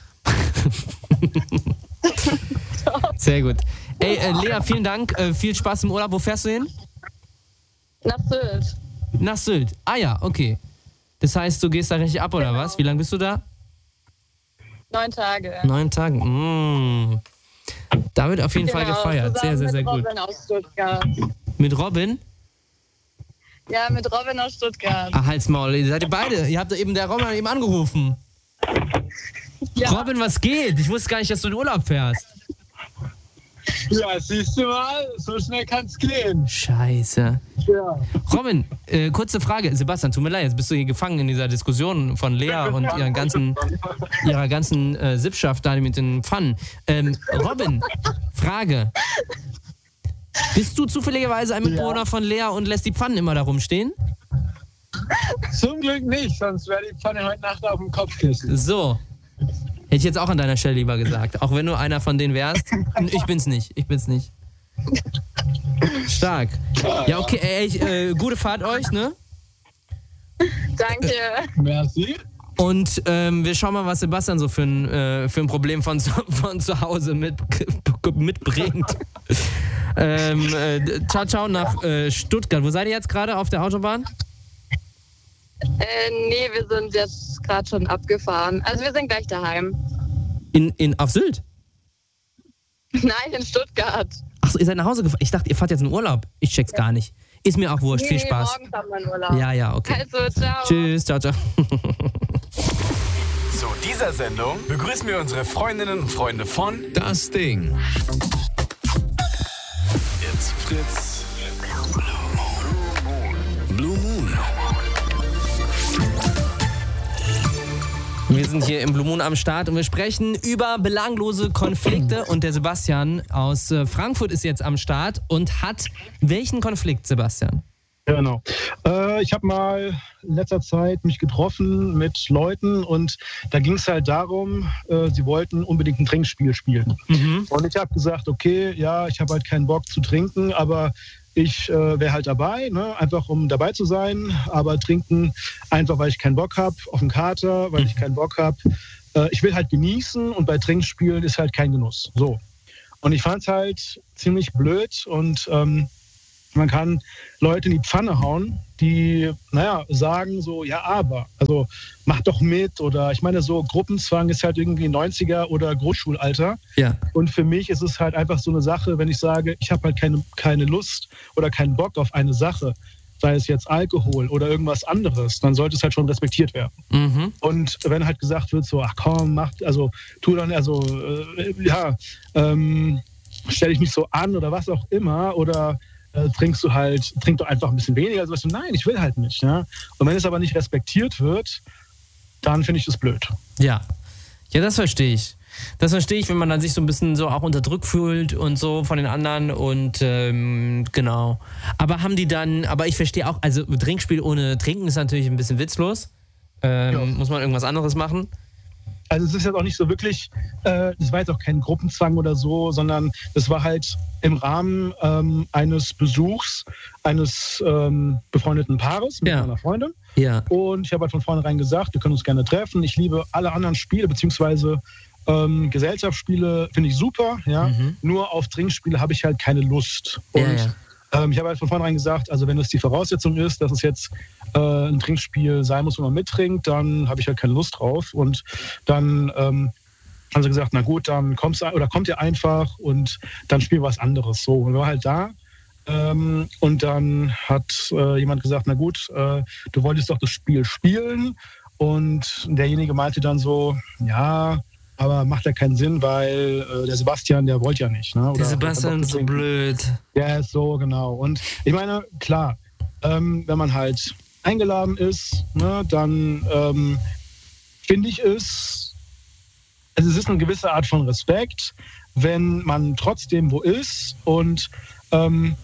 Sehr gut. Ey, äh, Lea, vielen Dank. Äh, viel Spaß im Urlaub. Wo fährst du hin? Nach Sylt. Nach Sylt. Ah ja, okay. Das heißt, du gehst da richtig ab, oder Genau. was? Wie lange bist du da? Neun Tage. Neun Tage. Mm. Da wird auf jeden Fall Genau, gefeiert. Sehr, sehr, zusammen sehr mit gut. Robin aus Stuttgart. Mit Robin? Ja, mit Robin aus Stuttgart. Ah, halt's Maul. Ihr seid ihr beide. Ihr habt eben, der Robin hat eben angerufen. Ja. Robin, was geht? Ich wusste gar nicht, dass du in Urlaub fährst. Ja, siehst du mal, so schnell kann's gehen. Scheiße. Ja. Robin, äh, kurze Frage. Sebastian, tut mir leid, jetzt bist du hier gefangen in dieser Diskussion von Lea und ihrer ganzen, ihrer ganzen äh, Sippschaft da mit den Pfannen. Ähm, Robin, Frage. Bist du zufälligerweise ein Mitbewohner von Lea und lässt die Pfannen immer da rumstehen? Zum Glück nicht, sonst wäre die Pfanne heute Nacht auf dem Kopfkissen. So. Hätte ich jetzt auch an deiner Stelle lieber gesagt. Auch wenn du einer von denen wärst. Ich bin's nicht. Ich bin's nicht. Stark. Ja, okay, ey, ich, äh, gute Fahrt euch, ne? Danke. Merci. Und ähm, wir schauen mal, was Sebastian so für ein, äh, für ein Problem von zu, von zu Hause mit, mitbringt. ähm, äh, ciao, ciao nach äh, Stuttgart. Wo seid ihr jetzt gerade auf der Autobahn? Äh, nee, wir sind jetzt gerade schon abgefahren. Also wir sind gleich daheim. In, in, auf Sylt? Nein, in Stuttgart. Achso, ihr seid nach Hause gefahren. Ich dachte, ihr fahrt jetzt in Urlaub. Ich check's gar nicht. Ist mir auch wurscht. Nee, Viel nee, Spaß. morgens haben wir einen Urlaub. Ja, ja, okay. Also, ciao. Tschüss, ciao, ciao. Zu dieser Sendung begrüßen wir unsere Freundinnen und Freunde von Das Ding. Jetzt Fritz. Blue Moon. Wir sind hier im Blue Moon am Start und wir sprechen über belanglose Konflikte. Und der Sebastian aus äh, Frankfurt ist jetzt am Start und hat welchen Konflikt, Sebastian? Genau. Äh, ich habe mal in letzter Zeit mich getroffen mit Leuten und da ging es halt darum, äh, sie wollten unbedingt ein Trinkspiel spielen. Mhm. Und ich habe gesagt, okay, ja, ich habe halt keinen Bock zu trinken, aber ich äh, wäre halt dabei, ne? Einfach um dabei zu sein, aber trinken einfach, weil ich keinen Bock habe, auf den Kater, weil ich keinen Bock habe. Äh, ich will halt genießen und bei Trinkspielen ist halt kein Genuss. So. Und ich fand es halt ziemlich blöd und ähm, man kann Leute in die Pfanne hauen, die, naja, sagen so, ja, aber, also mach doch mit oder ich meine, so Gruppenzwang ist halt irgendwie neunziger oder Grundschulalter. Ja. Und für mich ist es halt einfach so eine Sache, wenn ich sage, ich habe halt keine, keine Lust oder keinen Bock auf eine Sache, sei es jetzt Alkohol oder irgendwas anderes, dann sollte es halt schon respektiert werden. Mhm. Und wenn halt gesagt wird so, ach komm, mach, also tu dann, also, äh, ja, ähm, stell dich nicht so an oder was auch immer oder Äh, trinkst du halt, trink doch einfach ein bisschen weniger. Also sagst du, nein, ich will halt nicht. Ja? Und wenn es aber nicht respektiert wird, dann finde ich das blöd. Ja, ja, das verstehe ich. Das verstehe ich, wenn man dann sich so ein bisschen so auch unterdrückt fühlt und so von den anderen und ähm, genau. Aber haben die dann, aber ich verstehe auch, also Trinkspiel ohne Trinken ist natürlich ein bisschen witzlos. Ähm, ja. Muss man irgendwas anderes machen? Also es ist jetzt auch nicht so wirklich, äh, das war jetzt auch kein Gruppenzwang oder so, sondern das war halt im Rahmen ähm, eines Besuchs eines ähm, befreundeten Paares mit ja. meiner Freundin. Ja. Und ich habe halt von vornherein gesagt, wir können uns gerne treffen. Ich liebe alle anderen Spiele, beziehungsweise ähm, Gesellschaftsspiele finde ich super. Ja? Mhm. Nur auf Trinkspiele habe ich halt keine Lust. Und ja, ja. Ähm, ich habe halt von vornherein gesagt, also wenn es die Voraussetzung ist, dass es jetzt äh, ein Trinkspiel sein muss, wo man mittrinkt, dann habe ich halt keine Lust drauf. Und dann ähm, haben sie gesagt, na gut, dann kommst du oder kommt ihr einfach und dann spielen wir was anderes. So, und wir waren halt da. Ähm, und dann hat äh, jemand gesagt, na gut, äh, du wolltest doch das Spiel spielen. Und derjenige meinte dann so, ja, aber macht ja keinen Sinn, weil äh, der Sebastian, der wollte ja nicht. Ne? Oder der Sebastian ist so blöd. Ja, ist so, genau. Und ich meine, klar, ähm, wenn man halt eingeladen ist, ne, dann ähm, finde ich es, also es ist eine gewisse Art von Respekt, wenn man trotzdem wo ist und ähm,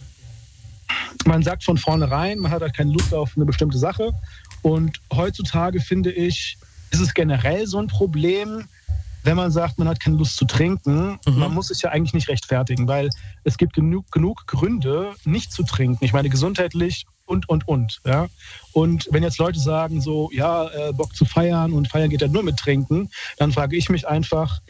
man sagt von vornherein, man hat halt keine Lust auf eine bestimmte Sache. Und heutzutage finde ich, ist es generell so ein Problem, wenn man sagt, man hat keine Lust zu trinken. Mhm. Man muss sich ja eigentlich nicht rechtfertigen, weil es gibt genug, genug Gründe, nicht zu trinken. Ich meine, gesundheitlich und, und, und. Ja? Und wenn jetzt Leute sagen so, ja, äh, Bock zu feiern und feiern geht ja nur mit Trinken, dann frage ich mich einfach,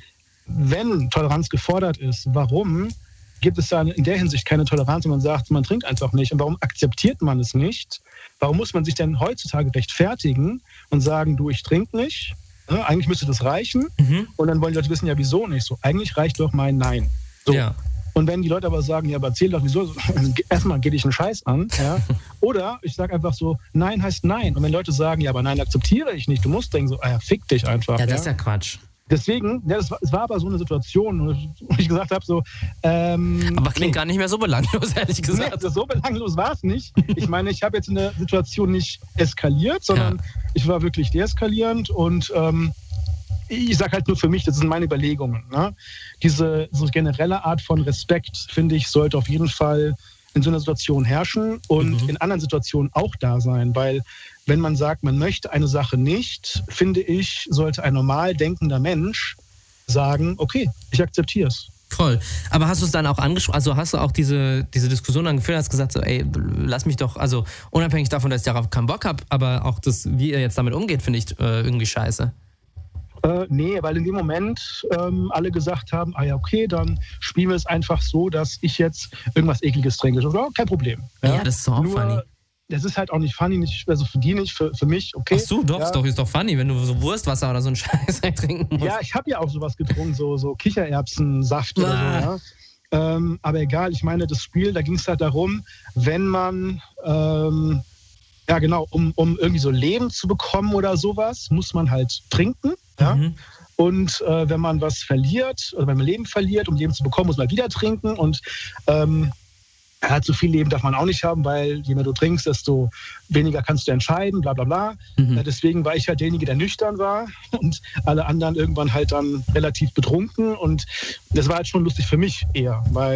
wenn Toleranz gefordert ist, warum gibt es dann in der Hinsicht keine Toleranz und man sagt, man trinkt einfach nicht? Und warum akzeptiert man es nicht? Warum muss man sich denn heutzutage rechtfertigen und sagen, du, ich trinke nicht? Ja, eigentlich müsste das reichen. Mhm. Und dann wollen die Leute wissen, ja, wieso nicht? So, eigentlich reicht doch mein Nein. So. Ja. Und wenn die Leute aber sagen, ja, aber erzähl doch, wieso? Erstmal geht dich einen Scheiß an. Ja? Oder ich sage einfach so, Nein heißt Nein. Und wenn Leute sagen, ja, aber Nein akzeptiere ich nicht, du musst denken so, ah ja, fick dich einfach. Ja, das ja? ist ja Quatsch. Deswegen, ja, das war, es war aber so eine Situation, wo ich gesagt habe, so. Ähm, aber klingt nee. gar nicht mehr so belanglos, ehrlich gesagt. Nee, so belanglos war es nicht. Ich meine, ich habe jetzt in der Situation nicht eskaliert, sondern ja. ich war wirklich deeskalierend und ähm, ich sage halt nur für mich, das sind meine Überlegungen. Ne? Diese so generelle Art von Respekt, finde ich, sollte auf jeden Fall in so einer Situation herrschen und mhm. in anderen Situationen auch da sein, weil wenn man sagt, man möchte eine Sache nicht, finde ich, sollte ein normal denkender Mensch sagen, okay, ich akzeptiere es. Voll. Aber hast du es dann auch angesprochen, also hast du auch diese, diese Diskussion dann geführt, hast gesagt so, ey, lass mich doch, also unabhängig davon, dass ich darauf keinen Bock habe, aber auch das, wie ihr jetzt damit umgeht, finde ich äh, irgendwie scheiße. Äh, nee, weil in dem Moment ähm, alle gesagt haben, ah ja, okay, dann spielen wir es einfach so, dass ich jetzt irgendwas Ekliges trinke. Ja, kein Problem. Ja, ja, das ist doch auch Nur, funny. Das ist halt auch nicht funny, nicht, also für die nicht, für, für mich, okay. Ach so, doch, ja. ist doch, ist doch funny, wenn du so Wurstwasser oder so einen Scheiß trinken musst. Ja, ich habe ja auch sowas getrunken, so, so Kichererbsensaft ah. oder so, ja. Ähm, aber egal, ich meine, das Spiel, da ging es halt darum, wenn man, ähm, ja genau, um, um irgendwie so Leben zu bekommen oder sowas, muss man halt trinken, ja. Mhm. Und äh, wenn man was verliert, oder wenn man Leben verliert, um Leben zu bekommen, muss man wieder trinken und ähm, ja, zu viel Leben darf man auch nicht haben, weil je mehr du trinkst, desto weniger kannst du entscheiden, bla bla bla. Mhm. Äh, deswegen war ich halt derjenige, der nüchtern war und alle anderen irgendwann halt dann relativ betrunken. Und das war halt schon lustig für mich eher, weil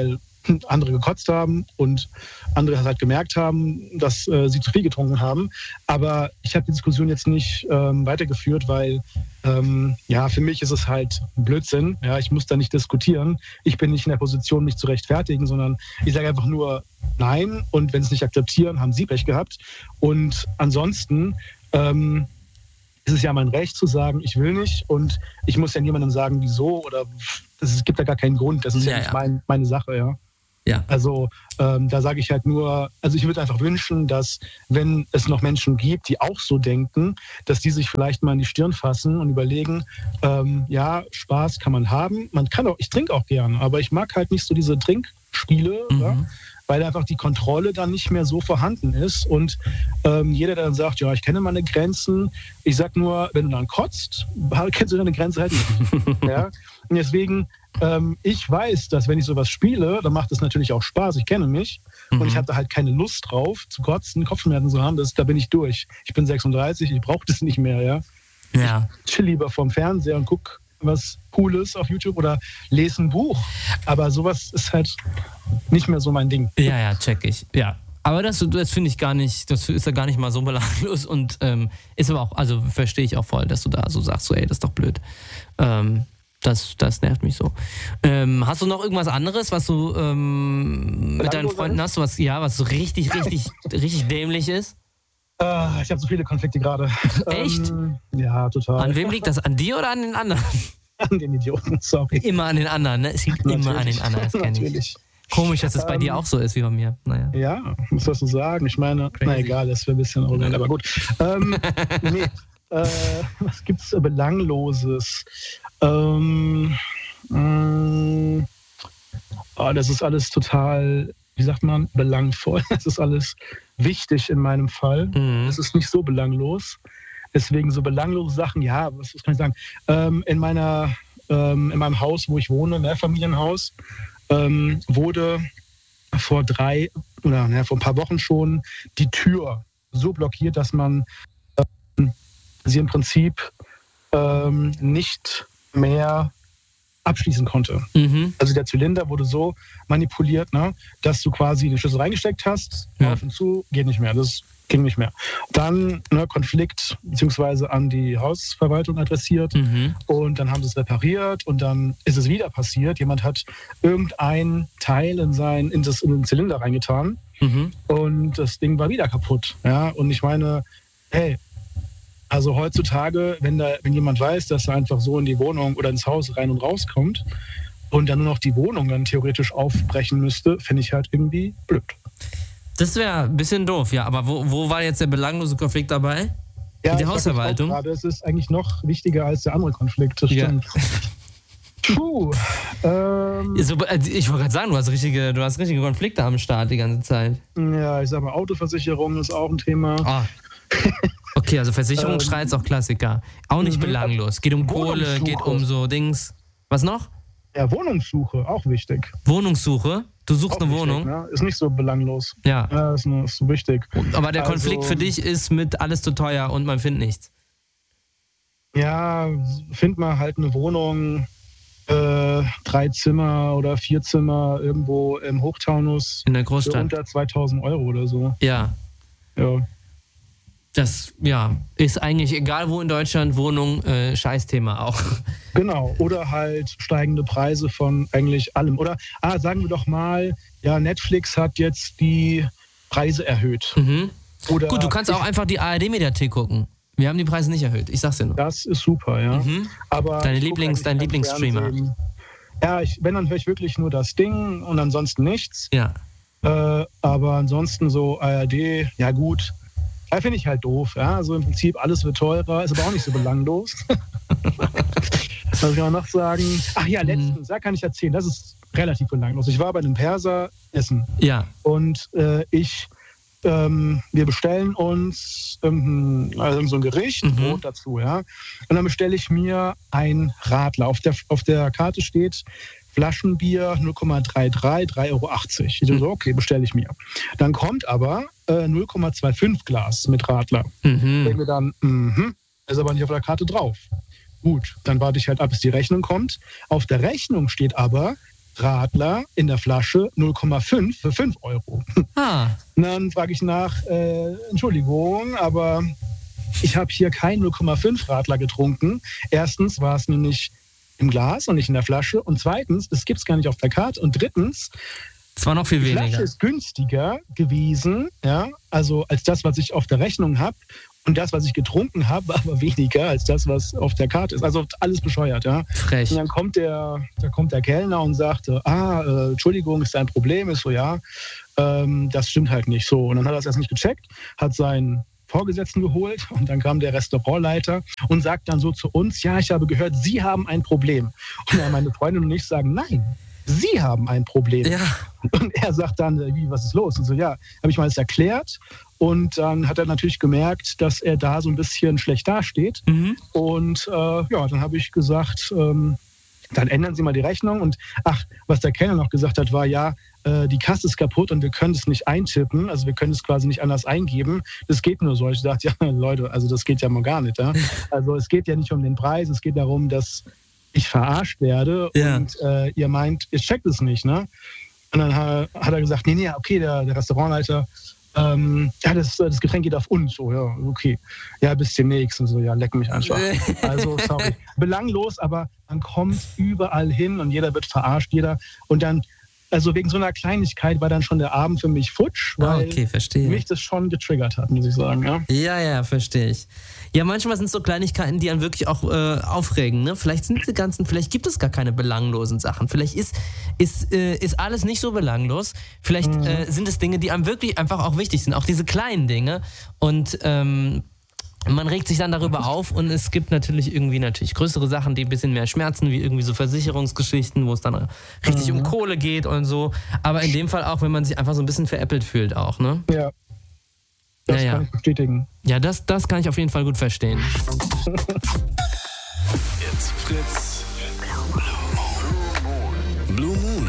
andere gekotzt haben und andere halt gemerkt haben, dass äh, sie zu viel getrunken haben. Aber ich habe die Diskussion jetzt nicht ähm, weitergeführt, weil ähm, ja, für mich ist es halt Blödsinn. Ja, ich muss da nicht diskutieren. Ich bin nicht in der Position, mich zu rechtfertigen, sondern ich sage einfach nur nein. Und wenn sie es nicht akzeptieren, haben sie Pech gehabt. Und ansonsten ähm, ist es ja mein Recht zu sagen, ich will nicht. Und ich muss ja niemandem sagen, wieso. Oder es gibt da gar keinen Grund. Das ist ja, ja nicht ja. Mein, meine Sache, ja. Ja. Also ähm, da sage ich halt nur, also ich würde einfach wünschen, dass wenn es noch Menschen gibt, die auch so denken, dass die sich vielleicht mal in die Stirn fassen und überlegen, ähm, ja, Spaß kann man haben. Man kann auch, ich trinke auch gern, aber ich mag halt nicht so diese Trinkspiele, mhm. ja, weil einfach die Kontrolle dann nicht mehr so vorhanden ist. Und ähm, jeder, der dann sagt, ja, ich kenne meine Grenzen, ich sag nur, wenn du dann kotzt, kennst du deine Grenze halt nicht. Ja? Und deswegen, ähm, ich weiß, dass wenn ich sowas spiele, dann macht es natürlich auch Spaß, ich kenne mich. Mhm. Und ich hatte halt keine Lust drauf, zu kotzen, Kopfschmerzen zu haben, das, da bin ich durch. Ich bin sechsunddreißig, ich brauche das nicht mehr, ja. Ja. Ich chill lieber vorm Fernseher und guck was Cooles auf YouTube oder lese ein Buch. Aber sowas ist halt nicht mehr so mein Ding. Ja, ja, check ich. Ja. Aber das, das finde ich gar nicht, das ist ja gar nicht mal so belanglos und ähm, ist aber auch, also verstehe ich auch voll, dass du da so sagst, so ey, das ist doch blöd. Ähm, das, das nervt mich so. Ähm, hast du noch irgendwas anderes, was du ähm, mit deinen Freunden hast, was, ja, was so richtig, richtig, richtig dämlich ist? Uh, ich habe so viele Konflikte gerade. Echt? Ähm, ja, total. An wem liegt das? An dir oder an den anderen? An den Idioten, sorry. Immer an den anderen, ne? Es liegt immer an den anderen, das kenne ich. Komisch, dass es ähm, bei dir auch so ist wie bei mir. Naja. Ja, muss das so sagen. Ich meine, Crazy. Na egal, das wäre ein bisschen arrogant, aber gut. Ähm, nee, äh, was gibt's Belangloses? Ähm, mh, oh, das ist alles total, wie sagt man, belangvoll. Das ist alles wichtig in meinem Fall. Mhm. Es ist nicht so belanglos. Deswegen so belanglose Sachen, ja, was, was kann ich sagen? Ähm, in meiner, ähm, in meinem Haus, wo ich wohne, Mehrfamilienhaus, ähm, wurde vor drei oder ne, vor ein paar Wochen schon die Tür so blockiert, dass man ähm, sie im Prinzip ähm, nicht mehr abschließen konnte. Mhm. Also der Zylinder wurde so manipuliert, ne, dass du quasi den Schlüssel reingesteckt hast, ja. auf und zu, geht nicht mehr. Das ging nicht mehr. Dann ne, Konflikt beziehungsweise an die Hausverwaltung adressiert mhm. und dann haben sie es repariert und dann ist es wieder passiert. Jemand hat irgendein Teil in, sein, in, das, in den Zylinder reingetan mhm. und das Ding war wieder kaputt. Ja? Und ich meine, hey, also heutzutage, wenn da, wenn jemand weiß, dass er einfach so in die Wohnung oder ins Haus rein und rauskommt und dann nur noch die Wohnung dann theoretisch aufbrechen müsste, finde ich halt irgendwie blöd. Das wäre ein bisschen doof, ja. Aber wo, wo war jetzt der belanglose Konflikt dabei? Ja, Mit der Hausverwaltung? Gerade, es ist eigentlich noch wichtiger als der andere Konflikt. Das ja. stimmt. Puh. Ähm, so, ich wollte gerade sagen, du hast, richtige, du hast richtige Konflikte am Start die ganze Zeit. Ja, ich sag mal, Autoversicherung ist auch ein Thema. Ah. Okay, also Versicherungsstreit ist auch Klassiker. Auch nicht mhm. belanglos. Geht um Kohle, geht um so Dings. Was noch? Ja, Wohnungssuche, auch wichtig. Wohnungssuche? Du suchst auch eine wichtig, Wohnung? Ne? Ist nicht so belanglos. Ja. Ja, ist, ist so wichtig. Aber der also, Konflikt für dich ist mit alles zu teuer und man findet nichts. Ja, find mal halt eine Wohnung, äh, drei Zimmer oder vier Zimmer irgendwo im Hochtaunus. In der Großstadt. Für unter zweitausend Euro oder so. Ja. Ja. Das, ja, ist eigentlich egal wo in Deutschland, Wohnung, äh, Scheißthema auch. Genau, oder halt steigende Preise von eigentlich allem. Oder, ah, sagen wir doch mal, ja, Netflix hat jetzt die Preise erhöht. Mhm. Oder gut, du kannst auch einfach die A R D-Mediathek gucken. Wir haben die Preise nicht erhöht, ich sag's dir nur. Das ist super, ja. Mhm. Aber Deine Lieblings, dein Lieblingsstreamer. Ja, ich, wenn, dann höre ich wirklich nur das Ding und ansonsten nichts. Ja. Äh, aber ansonsten so A R D, ja gut. Ja, finde ich halt doof. Ja? Also im Prinzip alles wird teurer, ist aber auch nicht so belanglos. Was soll ich auch noch sagen? Ach ja, letztens, da kann ich erzählen, das ist relativ belanglos. Ich war bei einem Perser essen. Ja. Und äh, ich, ähm, wir bestellen uns ähm, also so ein Gericht, mhm. Brot dazu, ja. Und dann bestelle ich mir ein Radler. Auf der, auf der Karte steht Flaschenbier null Komma dreiunddreißig, drei Euro achtzig. Ich so, okay, bestelle ich mir. Dann kommt aber äh, null Komma fünfundzwanzig Glas mit Radler. Mhm. Denke mir dann, mhm, ist aber nicht auf der Karte drauf. Gut, dann warte ich halt ab, bis die Rechnung kommt. Auf der Rechnung steht aber Radler in der Flasche null Komma fünf für fünf Euro. Ah. Und dann frage ich nach, äh, Entschuldigung, aber ich habe hier kein null Komma fünf Radler getrunken. Erstens war es nämlich im Glas und nicht in der Flasche. Und zweitens, es gibt es gar nicht auf der Karte. Und drittens, es war noch viel die weniger. Die Flasche ist günstiger gewesen, ja, also als das, was ich auf der Rechnung habe. Und das, was ich getrunken habe, war aber weniger als das, was auf der Karte ist. Also alles bescheuert, ja. Frech. Und dann kommt der, da kommt der Kellner und sagt, ah, äh, Entschuldigung, ist ein Problem? Ist so, ja, ähm, das stimmt halt nicht. So, und dann hat er es erst nicht gecheckt, hat seinen Vorgesetzten geholt und dann kam der Restaurantleiter und sagt dann so zu uns, ja, ich habe gehört, Sie haben ein Problem. Und dann meine Freundin und ich sagen, nein, Sie haben ein Problem. Ja. Und er sagt dann, wie, was ist los? Und so, ja, habe ich mal das erklärt. Und dann hat er natürlich gemerkt, dass er da so ein bisschen schlecht dasteht. Mhm. Und äh, ja, dann habe ich gesagt, ähm, dann ändern Sie mal die Rechnung. Und ach, was der Kellner noch gesagt hat, war, ja, äh, die Kasse ist kaputt und wir können es nicht eintippen. Also wir können es quasi nicht anders eingeben. Das geht nur so. Ich dachte, ja, Leute, also das geht ja mal gar nicht. Ja? Also es geht ja nicht um den Preis, es geht darum, dass ich verarscht werde ja. und äh, ihr meint, ihr checkt es nicht, ne? Und dann hat, hat er gesagt, nee, nee, okay, der, der Restaurantleiter, ähm, ja, das, das Getränk geht auf uns. So, ja, okay. Ja, bis demnächst. Und so, ja, leck mich einfach. Also, sorry. Belanglos, aber man kommt überall hin und jeder wird verarscht, jeder. Und dann, also wegen so einer Kleinigkeit war dann schon der Abend für mich futsch, weil ah, okay, verstehe. mich das schon getriggert hat, muss ich sagen. Ja, ja, ja, verstehe ich. Ja, manchmal sind es so Kleinigkeiten, die einen wirklich auch äh, aufregen. Ne? Vielleicht sind die ganzen, vielleicht gibt es gar keine belanglosen Sachen. Vielleicht ist, ist, äh, ist alles nicht so belanglos. Vielleicht mhm. äh, sind es Dinge, die einem wirklich einfach auch wichtig sind. Auch diese kleinen Dinge. Und ähm, man regt sich dann darüber auf und es gibt natürlich irgendwie natürlich größere Sachen, die ein bisschen mehr schmerzen, wie irgendwie so Versicherungsgeschichten, wo es dann richtig mhm. um Kohle geht und so. Aber in dem Fall auch, wenn man sich einfach so ein bisschen veräppelt fühlt auch, ne? Ja. Das ja, kann ja. ich bestätigen. Ja, das, das kann ich auf jeden Fall gut verstehen. Jetzt Fritz. Blue Moon.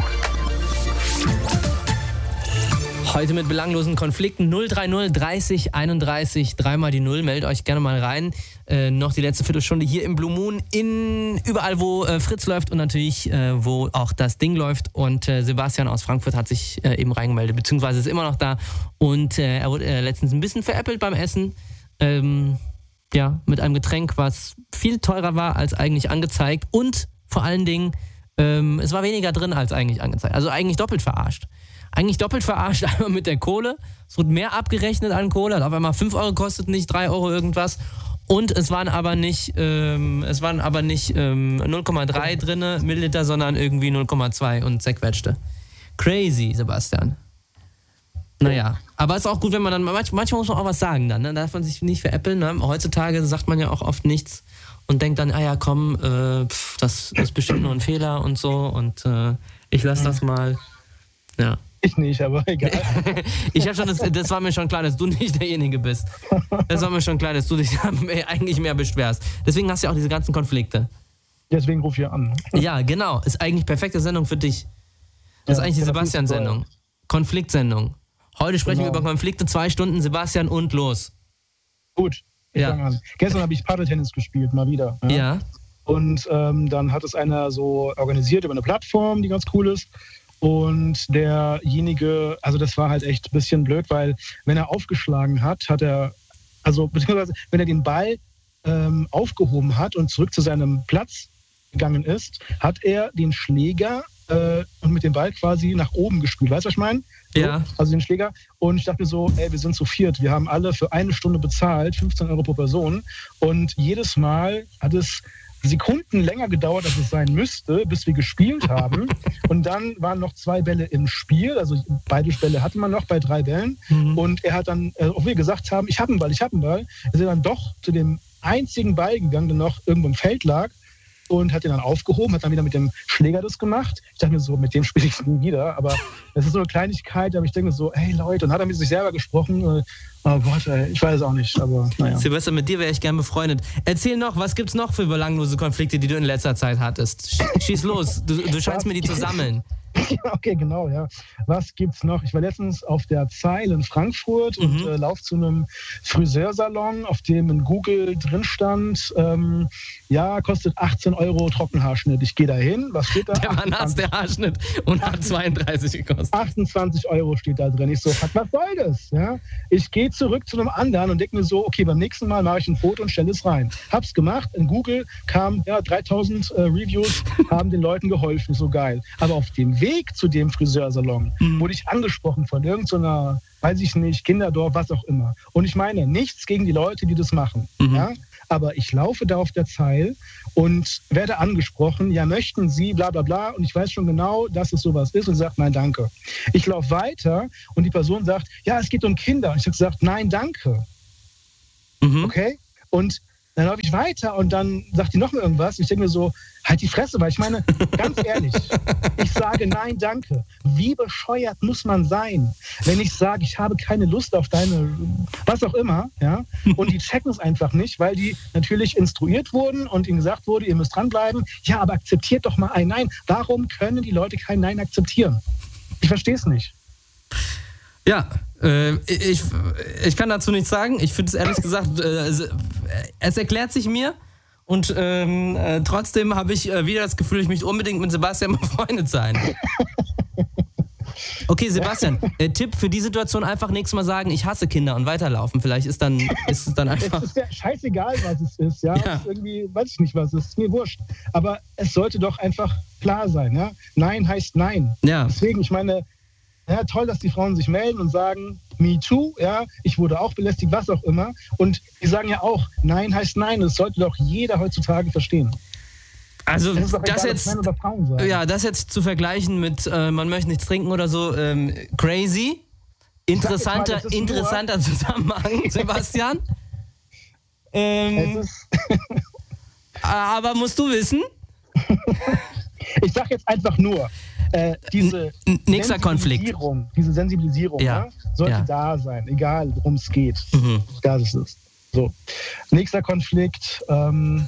Heute mit belanglosen Konflikten null drei null dreißig einunddreißig, dreimal die Null. Meldet euch gerne mal rein. Äh, noch die letzte Viertelstunde hier im Blue Moon. In, überall, wo äh, Fritz läuft und natürlich, äh, wo auch das Ding läuft. Und äh, Sebastian aus Frankfurt hat sich äh, eben reingemeldet, beziehungsweise ist immer noch da. Und äh, er wurde äh, letztens ein bisschen veräppelt beim Essen. Ähm, ja, mit einem Getränk, was viel teurer war als eigentlich angezeigt. Und vor allen Dingen, ähm, es war weniger drin als eigentlich angezeigt. Also eigentlich doppelt verarscht. Eigentlich doppelt verarscht, einmal mit der Kohle. Es wurde mehr abgerechnet an Kohle. Hat auf einmal fünf Euro gekostet, nicht drei Euro irgendwas. Und es waren aber nicht, ähm, es waren aber nicht ähm, null Komma drei drin, Milliliter, sondern irgendwie null Komma zwei und zerquetschte. Crazy, Sebastian. Naja, aber es ist auch gut, wenn man dann, manch, manchmal muss man auch was sagen dann, ne? Da darf man sich nicht veräppeln. Ne? Heutzutage sagt man ja auch oft nichts und denkt dann, ah ja, komm, äh, pff, das ist bestimmt nur ein Fehler und so und äh, ich lasse das mal. Ja. Ich nicht, aber egal. ich hab schon, das, das war mir schon klar, dass du nicht derjenige bist. Das war mir schon klar, dass du dich eigentlich mehr beschwerst. Deswegen hast du ja auch diese ganzen Konflikte. Deswegen ruf ich an. Ja, genau. Ist eigentlich perfekte Sendung für dich. Das ja, ist eigentlich die Sebastian-Sendung. Konfliktsendung. Heute sprechen genau. wir über Konflikte, zwei Stunden, Sebastian und los. Gut, ich ja. fange an. Gestern habe ich Paddeltennis gespielt, mal wieder. Ja. ja. Und ähm, dann hat es einer so organisiert über eine Plattform, die ganz cool ist. Und derjenige, also das war halt echt ein bisschen blöd, weil wenn er aufgeschlagen hat, hat er, also beziehungsweise wenn er den Ball ähm, aufgehoben hat und zurück zu seinem Platz gegangen ist, hat er den Schläger äh, und mit dem Ball quasi nach oben gespielt. Weißt du, was ich meine? So, ja. Also den Schläger. Und ich dachte mir so, ey, wir sind zu viert. Wir haben alle für eine Stunde bezahlt, fünfzehn Euro pro Person. Und jedes Mal hat es Sekunden länger gedauert, als es sein müsste, bis wir gespielt haben. Und dann waren noch zwei Bälle im Spiel. Also beide Bälle hatte man noch bei drei Bällen. Mhm. Und er hat dann, äh, obwohl wir gesagt haben, ich habe einen Ball, ich habe einen Ball, ist er dann doch zu dem einzigen Ball gegangen, der noch irgendwo im Feld lag. Und hat den dann aufgehoben, hat dann wieder mit dem Schläger das gemacht. Ich dachte mir so, mit dem spiele ich nie wieder. Aber das ist so eine Kleinigkeit, aber ich denke so, hey Leute, und hat er mit sich selber gesprochen. Oh Gott, ey, ich weiß auch nicht, aber naja. Sebastian, mit dir wäre ich gern befreundet. Erzähl noch, was gibt's noch für belanglose Konflikte, die du in letzter Zeit hattest? Schieß los, du, du scheinst mir die zu sammeln. Okay, genau, ja. Was gibt's noch? Ich war letztens auf der Zeil in Frankfurt mhm. und äh, laufe zu einem Friseursalon, auf dem in Google drin stand, ähm, ja, kostet achtzehn Euro Trockenhaarschnitt. Ich gehe da hin, was steht da? Der war nass, der Haarschnitt und hat zweiunddreißig gekostet. achtundzwanzig Euro steht da drin. Ich so, was soll das? Ja? Ich gehe zurück zu einem anderen und denke mir so, okay, beim nächsten Mal mache ich ein Foto und stelle es rein. Hab's gemacht, in Google kam, ja, dreitausend äh, Reviews, haben den Leuten geholfen, so geil. Aber auf dem Weg zu dem Friseursalon mhm. wurde ich angesprochen von irgendeiner, weiß ich nicht, Kinderdorf, was auch immer. Und ich meine, nichts gegen die Leute, die das machen. Mhm. Ja? Aber ich laufe da auf der Zeil und werde angesprochen, ja, möchten Sie, bla bla bla. Und ich weiß schon genau, dass es sowas ist und sage, nein, danke. Ich laufe weiter und die Person sagt, ja, es geht um Kinder. Und ich habe gesagt, nein, danke. Mhm. Okay? Und dann laufe ich weiter und dann sagt die noch mal irgendwas. Ich denke mir so, halt die Fresse, weil ich meine, ganz ehrlich, ich sage nein, danke. Wie bescheuert muss man sein, wenn ich sage, ich habe keine Lust auf deine, was auch immer, ja? Und die checken es einfach nicht, weil die natürlich instruiert wurden und ihnen gesagt wurde, ihr müsst dranbleiben. Ja, aber akzeptiert doch mal ein Nein. Warum können die Leute kein Nein akzeptieren? Ich verstehe es nicht. Ja, äh, ich, ich kann dazu nichts sagen. Ich finde es ehrlich gesagt, äh, es erklärt sich mir und ähm, äh, trotzdem habe ich äh, wieder das Gefühl, ich möchte unbedingt mit Sebastian befreundet sein. Okay, Sebastian, äh, Tipp für die Situation, einfach nächstes Mal sagen, ich hasse Kinder und weiterlaufen. Vielleicht ist, dann, ist es dann einfach... Es ist ja scheißegal, was es ist, ja. ja. Es ist irgendwie, weiß ich nicht, was es ist, ist mir wurscht. Aber es sollte doch einfach klar sein, ja. Nein heißt Nein. Ja. Deswegen, ich meine... Ja, toll, dass die Frauen sich melden und sagen, me too, ja, ich wurde auch belästigt, was auch immer. Und die sagen ja auch, Nein heißt Nein. Das sollte doch jeder heutzutage verstehen. Also das, das egal, jetzt, ja, das jetzt zu vergleichen mit, äh, man möchte nichts trinken oder so, ähm, crazy. Interessanter, mal, interessanter Zusammenhang, Sebastian. ähm, aber musst du wissen? Ich sag jetzt einfach nur, Äh, diese, Nächster Konflikt. diese Sensibilisierung ja. ne, sollte ja. da sein, egal worum es geht. Mhm. Das ist es. So. Nächster Konflikt. Ähm,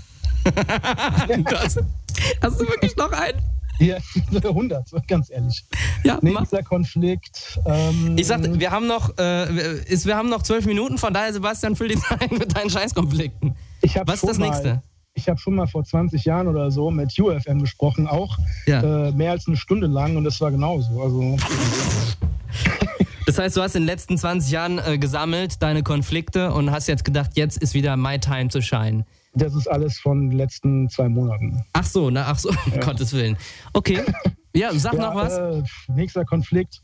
das, hast du wirklich noch einen? Ja, hundert, ganz ehrlich. Ja, Nächster mach. Konflikt. Ähm, ich sagte, wir haben noch, äh, ist, wir haben noch zwölf Minuten, von daher, Sebastian, füll die Zeit mit deinen Scheißkonflikten. Was ist das mal, nächste? Ich habe schon mal vor zwanzig Jahren oder so mit U F M gesprochen, auch ja. äh, mehr als eine Stunde lang und das war genauso. Also, das heißt, du hast in den letzten zwanzig Jahren äh, gesammelt, deine Konflikte und hast jetzt gedacht, jetzt ist wieder my time to shine. Das ist alles von den letzten zwei Monaten. Ach so, na, ach so, um ja. Gottes Willen. Okay, ja, sag ja, noch was. Äh, nächster Konflikt.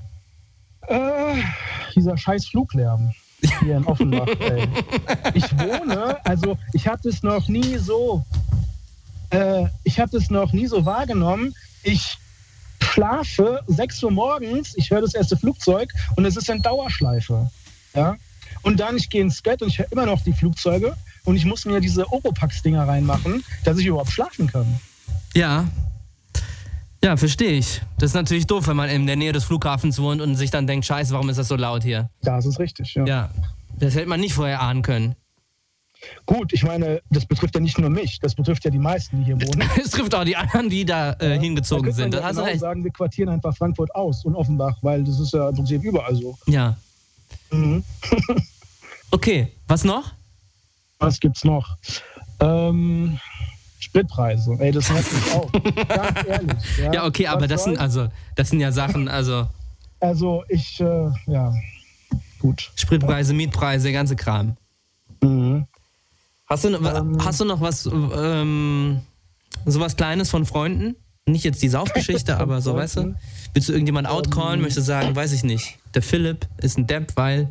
Äh, dieser scheiß Fluglärm. Hier in Offenbach, ey. Ich wohne, also ich habe das noch nie so, äh, ich habe das noch nie so wahrgenommen. Ich schlafe sechs Uhr morgens, ich höre das erste Flugzeug und es ist in Dauerschleife. Ja? Und dann, ich gehe ins Bett und ich höre immer noch die Flugzeuge und ich muss mir diese Oropax-Dinger reinmachen, dass ich überhaupt schlafen kann. Ja. Ja, verstehe ich. Das ist natürlich doof, wenn man in der Nähe des Flughafens wohnt und sich dann denkt, scheiße, warum ist das so laut hier? Das ist richtig, ja. Ja, das hätte man nicht vorher ahnen können. Gut, ich meine, das betrifft ja nicht nur mich, das betrifft ja die meisten, die hier wohnen. Es trifft auch die anderen, die da äh, ja, hingezogen da sind. Da hast genau du recht. sagen, wir quartieren einfach Frankfurt aus und Offenbach, weil das ist ja im Prinzip überall so. Ja. Mhm. Okay, was noch? Was gibt's noch? Ähm... Spritpreise, ey, das nervt mich auch. Ganz ehrlich. Ja, ja okay, aber das sind also, das sind ja Sachen, also. Also ich, äh, ja, gut. Spritpreise, Mietpreise, ganze Kram. Mhm. Hast du, ähm, hast du noch was, ähm, sowas Kleines von Freunden? Nicht jetzt die Saufgeschichte, aber so, weißt du? Willst du irgendjemand outcallen? Ähm, möchtest du sagen, weiß ich nicht, der Philipp ist ein Depp, weil...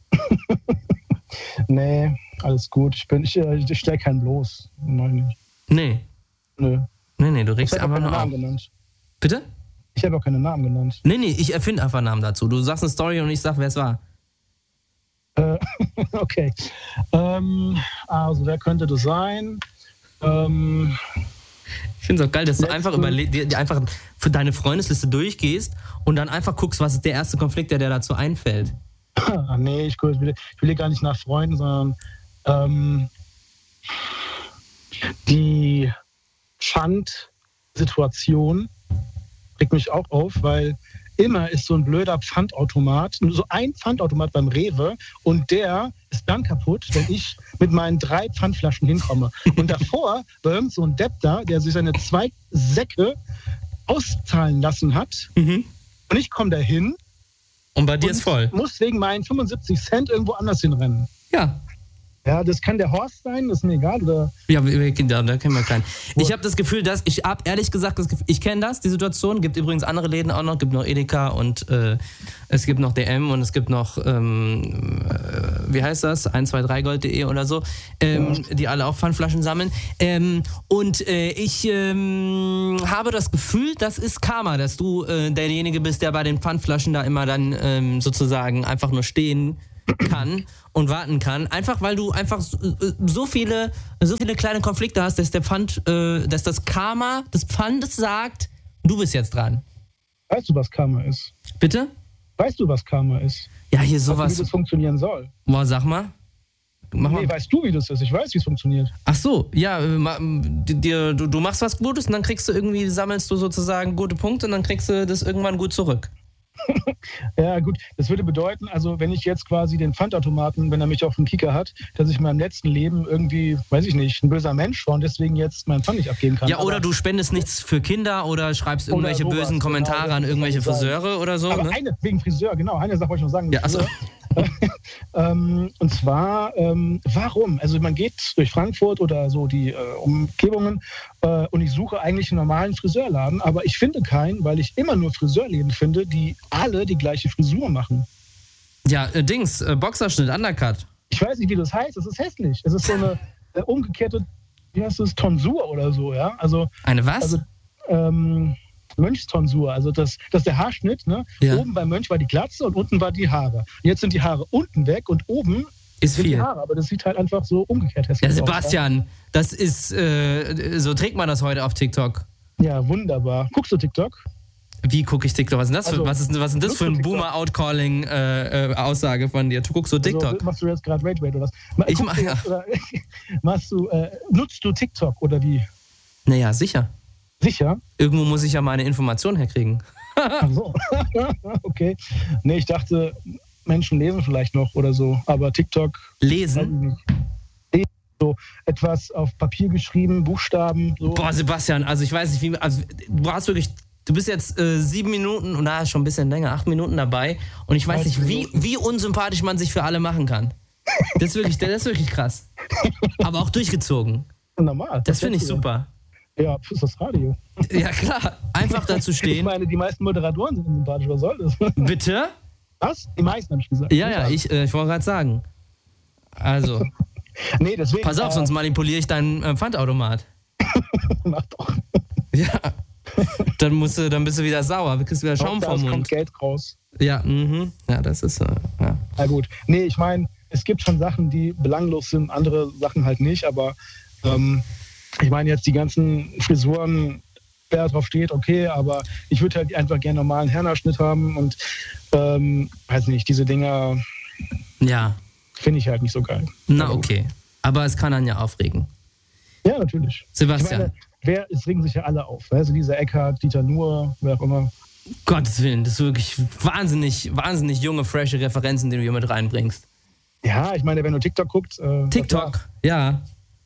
Nee, alles gut. Ich bin, ich, ich stell keinen bloß. Nein. Nee. Nö. Nee, nee, du regst ich einfach nur Namen auf. Genannt. Bitte? Ich habe auch keine Namen genannt. Nee, nee, ich erfinde einfach Namen dazu. Du sagst eine Story und ich sag, wer es war. Äh, okay. Ähm, also, wer könnte das sein? Ähm, ich finde es auch geil, dass du einfach, überle- die, die einfach für deine Freundesliste durchgehst und dann einfach guckst, was ist der erste Konflikt, der dir dazu einfällt. Ah, nee, ich will, ich will gar nicht nach Freunden, sondern ähm, die Pfandsituation regt mich auch auf, weil immer ist so ein blöder Pfandautomat, so ein Pfandautomat beim Rewe und der ist dann kaputt, wenn ich mit meinen drei Pfandflaschen hinkomme. Und davor war irgend so ein Depp da, der sich seine zwei Säcke auszahlen lassen hat. Mhm. Und ich komme da hin. Und bei dir ist voll. Muss wegen meinen fünfundsiebzig Cent irgendwo anders hinrennen. Ja. Ja, das kann der Horst sein, das ist mir egal, oder? Ja, wir, da, da kennen wir keinen. Ich habe das Gefühl, dass ich habe ehrlich gesagt, das Gefühl, ich kenne das, die Situation. Gibt übrigens andere Läden auch noch, gibt noch Edeka und äh, es gibt noch D M und es gibt noch, ähm, äh, wie heißt das, eins zwei drei gold punkt de oder so, ähm, ja. die alle auch Pfandflaschen sammeln. Ähm, und äh, ich ähm, habe das Gefühl, das ist Karma, dass du äh, derjenige bist, der bei den Pfandflaschen da immer dann ähm, sozusagen einfach nur stehen kann und warten kann, einfach weil du einfach so viele, so viele kleine Konflikte hast, dass der Pfand, äh, dass das Karma des Pfandes sagt, du bist jetzt dran. Weißt du, was Karma ist? Bitte? Weißt du, was Karma ist? Ja, hier sowas. Weißt du, wie das funktionieren soll? Boah, sag mal. Mach nee, mal. Weißt du, wie das ist? Ich weiß, wie es funktioniert. Ach so, ja, dir, du, du machst was Gutes und dann kriegst du irgendwie, sammelst du sozusagen gute Punkte und dann kriegst du das irgendwann gut zurück. Ja gut, das würde bedeuten, also wenn ich jetzt quasi den Pfandautomaten, wenn er mich auf dem Kicker hat, dass ich in meinem letzten Leben irgendwie, weiß ich nicht, ein böser Mensch war und deswegen jetzt meinen Pfand nicht abgeben kann. Ja, oder aber du spendest nichts für Kinder oder schreibst irgendwelche sowas, bösen Kommentare genau, an irgendwelche Friseure oder so. Aber ne? eine, wegen Friseur, genau, eine Sache wollte ich noch sagen. Ja, achso. ähm, und zwar, ähm, warum? Also man geht durch Frankfurt oder so die äh, Umgebungen äh, und ich suche eigentlich einen normalen Friseurladen, aber ich finde keinen, weil ich immer nur Friseurläden finde, die alle die gleiche Frisur machen. Ja, äh, Dings, äh, Boxerschnitt, Undercut. Ich weiß nicht, wie das heißt, es ist hässlich. Es ist so eine äh, umgekehrte, wie heißt das, Tonsur oder so, ja? Also, eine was? Also, ähm, Mönchstonsur, also das, das ist der Haarschnitt, ne? Ja. Oben beim Mönch war die Glatze und unten war die Haare. Und jetzt sind die Haare unten weg und oben ist sind viel. die Haare, aber das sieht halt einfach so umgekehrt hässlich aus. Ja, Sebastian, aus, das ist, äh, so trägt man das heute auf TikTok. Ja, wunderbar. Guckst du TikTok? Wie gucke ich TikTok? Was ist das für, also, was ist, was ist das für ein Boomer-Outcalling-Aussage äh, von dir? Du guckst so TikTok. Also, machst du jetzt gerade Rage Rate oder was? Ich mach, du, ja. oder, machst du, äh, nutzt du TikTok oder wie? Naja, sicher. Sicher? Irgendwo muss ich ja meine Informationen herkriegen. Ach so. Okay. Nee, ich dachte, Menschen lesen vielleicht noch oder so, aber TikTok... Lesen? Lesen, so etwas auf Papier geschrieben, Buchstaben. So. Boah, Sebastian, also ich weiß nicht, wie... Also, du hast wirklich... Du bist jetzt äh, sieben Minuten, und da ist schon ein bisschen länger, acht Minuten dabei und ich weiß nicht, wie, wie unsympathisch man sich für alle machen kann. Das ist wirklich, das ist wirklich krass. Aber auch durchgezogen. Normal. Das finde ich super. Ja, ist das Radio. Ja, klar. Einfach dazu stehen. Ich meine, die meisten Moderatoren sind sympathisch. Was soll das? Bitte? Was? Die meisten, habe ich gesagt. Ja, ja, ich, äh, ich wollte gerade sagen. Also. Nee, deswegen. Pass auf, äh, sonst manipuliere ich deinen äh, Pfandautomat. Mach doch. Ja. Dann, musst du, dann bist du wieder sauer. Du kriegst wieder Schaum vom Mund. Kommt Geld raus. Ja, mhm. Ja, das ist. Äh, ja. Na gut. Nee, ich meine, es gibt schon Sachen, die belanglos sind, andere Sachen halt nicht, aber. Ähm, Ich meine jetzt die ganzen Frisuren, wer drauf steht, okay, aber ich würde halt einfach gerne normalen Herrenhaarschnitt haben und ähm, weiß nicht, diese Dinger ja. finde ich halt nicht so geil. Na okay, aber es kann einen ja aufregen. Ja, natürlich. Sebastian. Ich meine, wer, es regen sich ja alle auf, also dieser Eckhard, Dieter Nuhr, wer auch immer. Gottes Willen, das ist wirklich wahnsinnig, wahnsinnig junge, frische Referenzen, die du hier mit reinbringst. Ja, ich meine, wenn du TikTok guckst. Äh, TikTok, ja.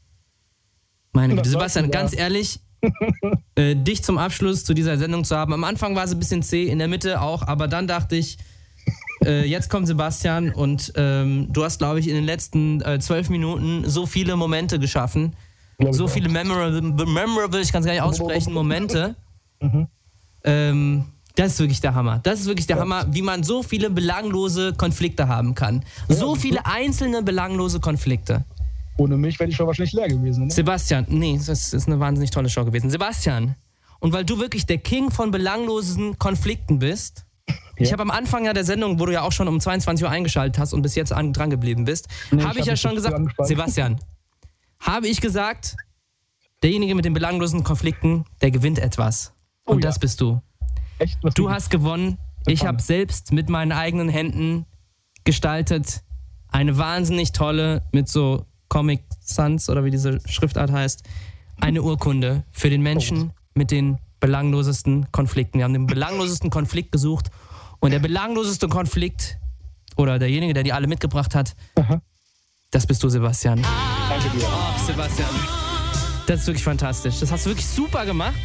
Meine Güte, Sebastian, ganz ehrlich, äh, dich zum Abschluss zu dieser Sendung zu haben. Am Anfang war es ein bisschen zäh, in der Mitte auch, aber dann dachte ich, äh, jetzt kommt Sebastian und ähm, du hast, glaube ich, in den letzten äh, zwölf Minuten so viele Momente geschaffen, so viele memorable, memorable, ich kann es gar nicht aussprechen, Momente. Mhm. Ähm, das ist wirklich der Hammer. Das ist wirklich der ja. Hammer, wie man so viele belanglose Konflikte haben kann. So viele einzelne belanglose Konflikte. Ohne mich wäre die Show wahrscheinlich leer gewesen. Ne? Sebastian, nee, das ist eine wahnsinnig tolle Show gewesen. Sebastian, und weil du wirklich der King von belanglosen Konflikten bist, ja. ich habe am Anfang ja der Sendung, wo du ja auch schon um zweiundzwanzig Uhr eingeschaltet hast und bis jetzt an, dran geblieben bist, nee, habe ich, ich ja schon gesagt, Sebastian, habe ich gesagt, derjenige mit den belanglosen Konflikten, der gewinnt etwas. Und oh, das ja. bist du. Echt? Was du hast gewonnen. Ich habe selbst mit meinen eigenen Händen gestaltet eine wahnsinnig tolle, mit so Comic Sans oder wie diese Schriftart heißt, eine Urkunde für den Menschen mit den belanglosesten Konflikten. Wir haben den belanglosesten Konflikt gesucht und der belangloseste Konflikt oder derjenige, der die alle mitgebracht hat, Aha. das bist du, Sebastian. Danke dir. Oh, Sebastian. Das ist wirklich fantastisch. Das hast du wirklich super gemacht.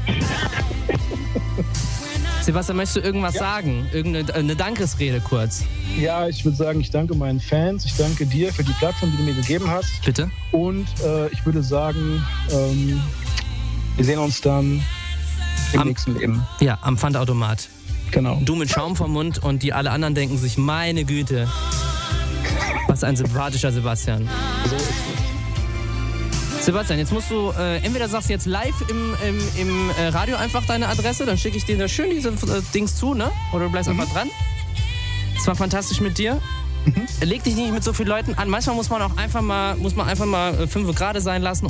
Sebastian, möchtest du irgendwas ja. sagen? Irgendeine eine Dankesrede kurz? Ja, ich würde sagen, ich danke meinen Fans. Ich danke dir für die Plattform, die du mir gegeben hast. Bitte. Und äh, ich würde sagen, ähm, wir sehen uns dann im am, nächsten Leben. Ja, am Pfandautomat. Genau. Du mit Schaum vom Mund und die alle anderen denken sich, meine Güte, was ein sympathischer Sebastian. So ist es. Sebastian, jetzt musst du, äh, entweder sagst du jetzt live im, im, im äh, Radio einfach deine Adresse, dann schicke ich dir da schön diese äh, Dings zu, ne? Oder du bleibst mhm. einfach dran. Es war fantastisch mit dir. Mhm. Leg dich nicht mit so vielen Leuten an. Manchmal muss man auch einfach mal, muss man einfach mal äh, fünf Grad sein lassen.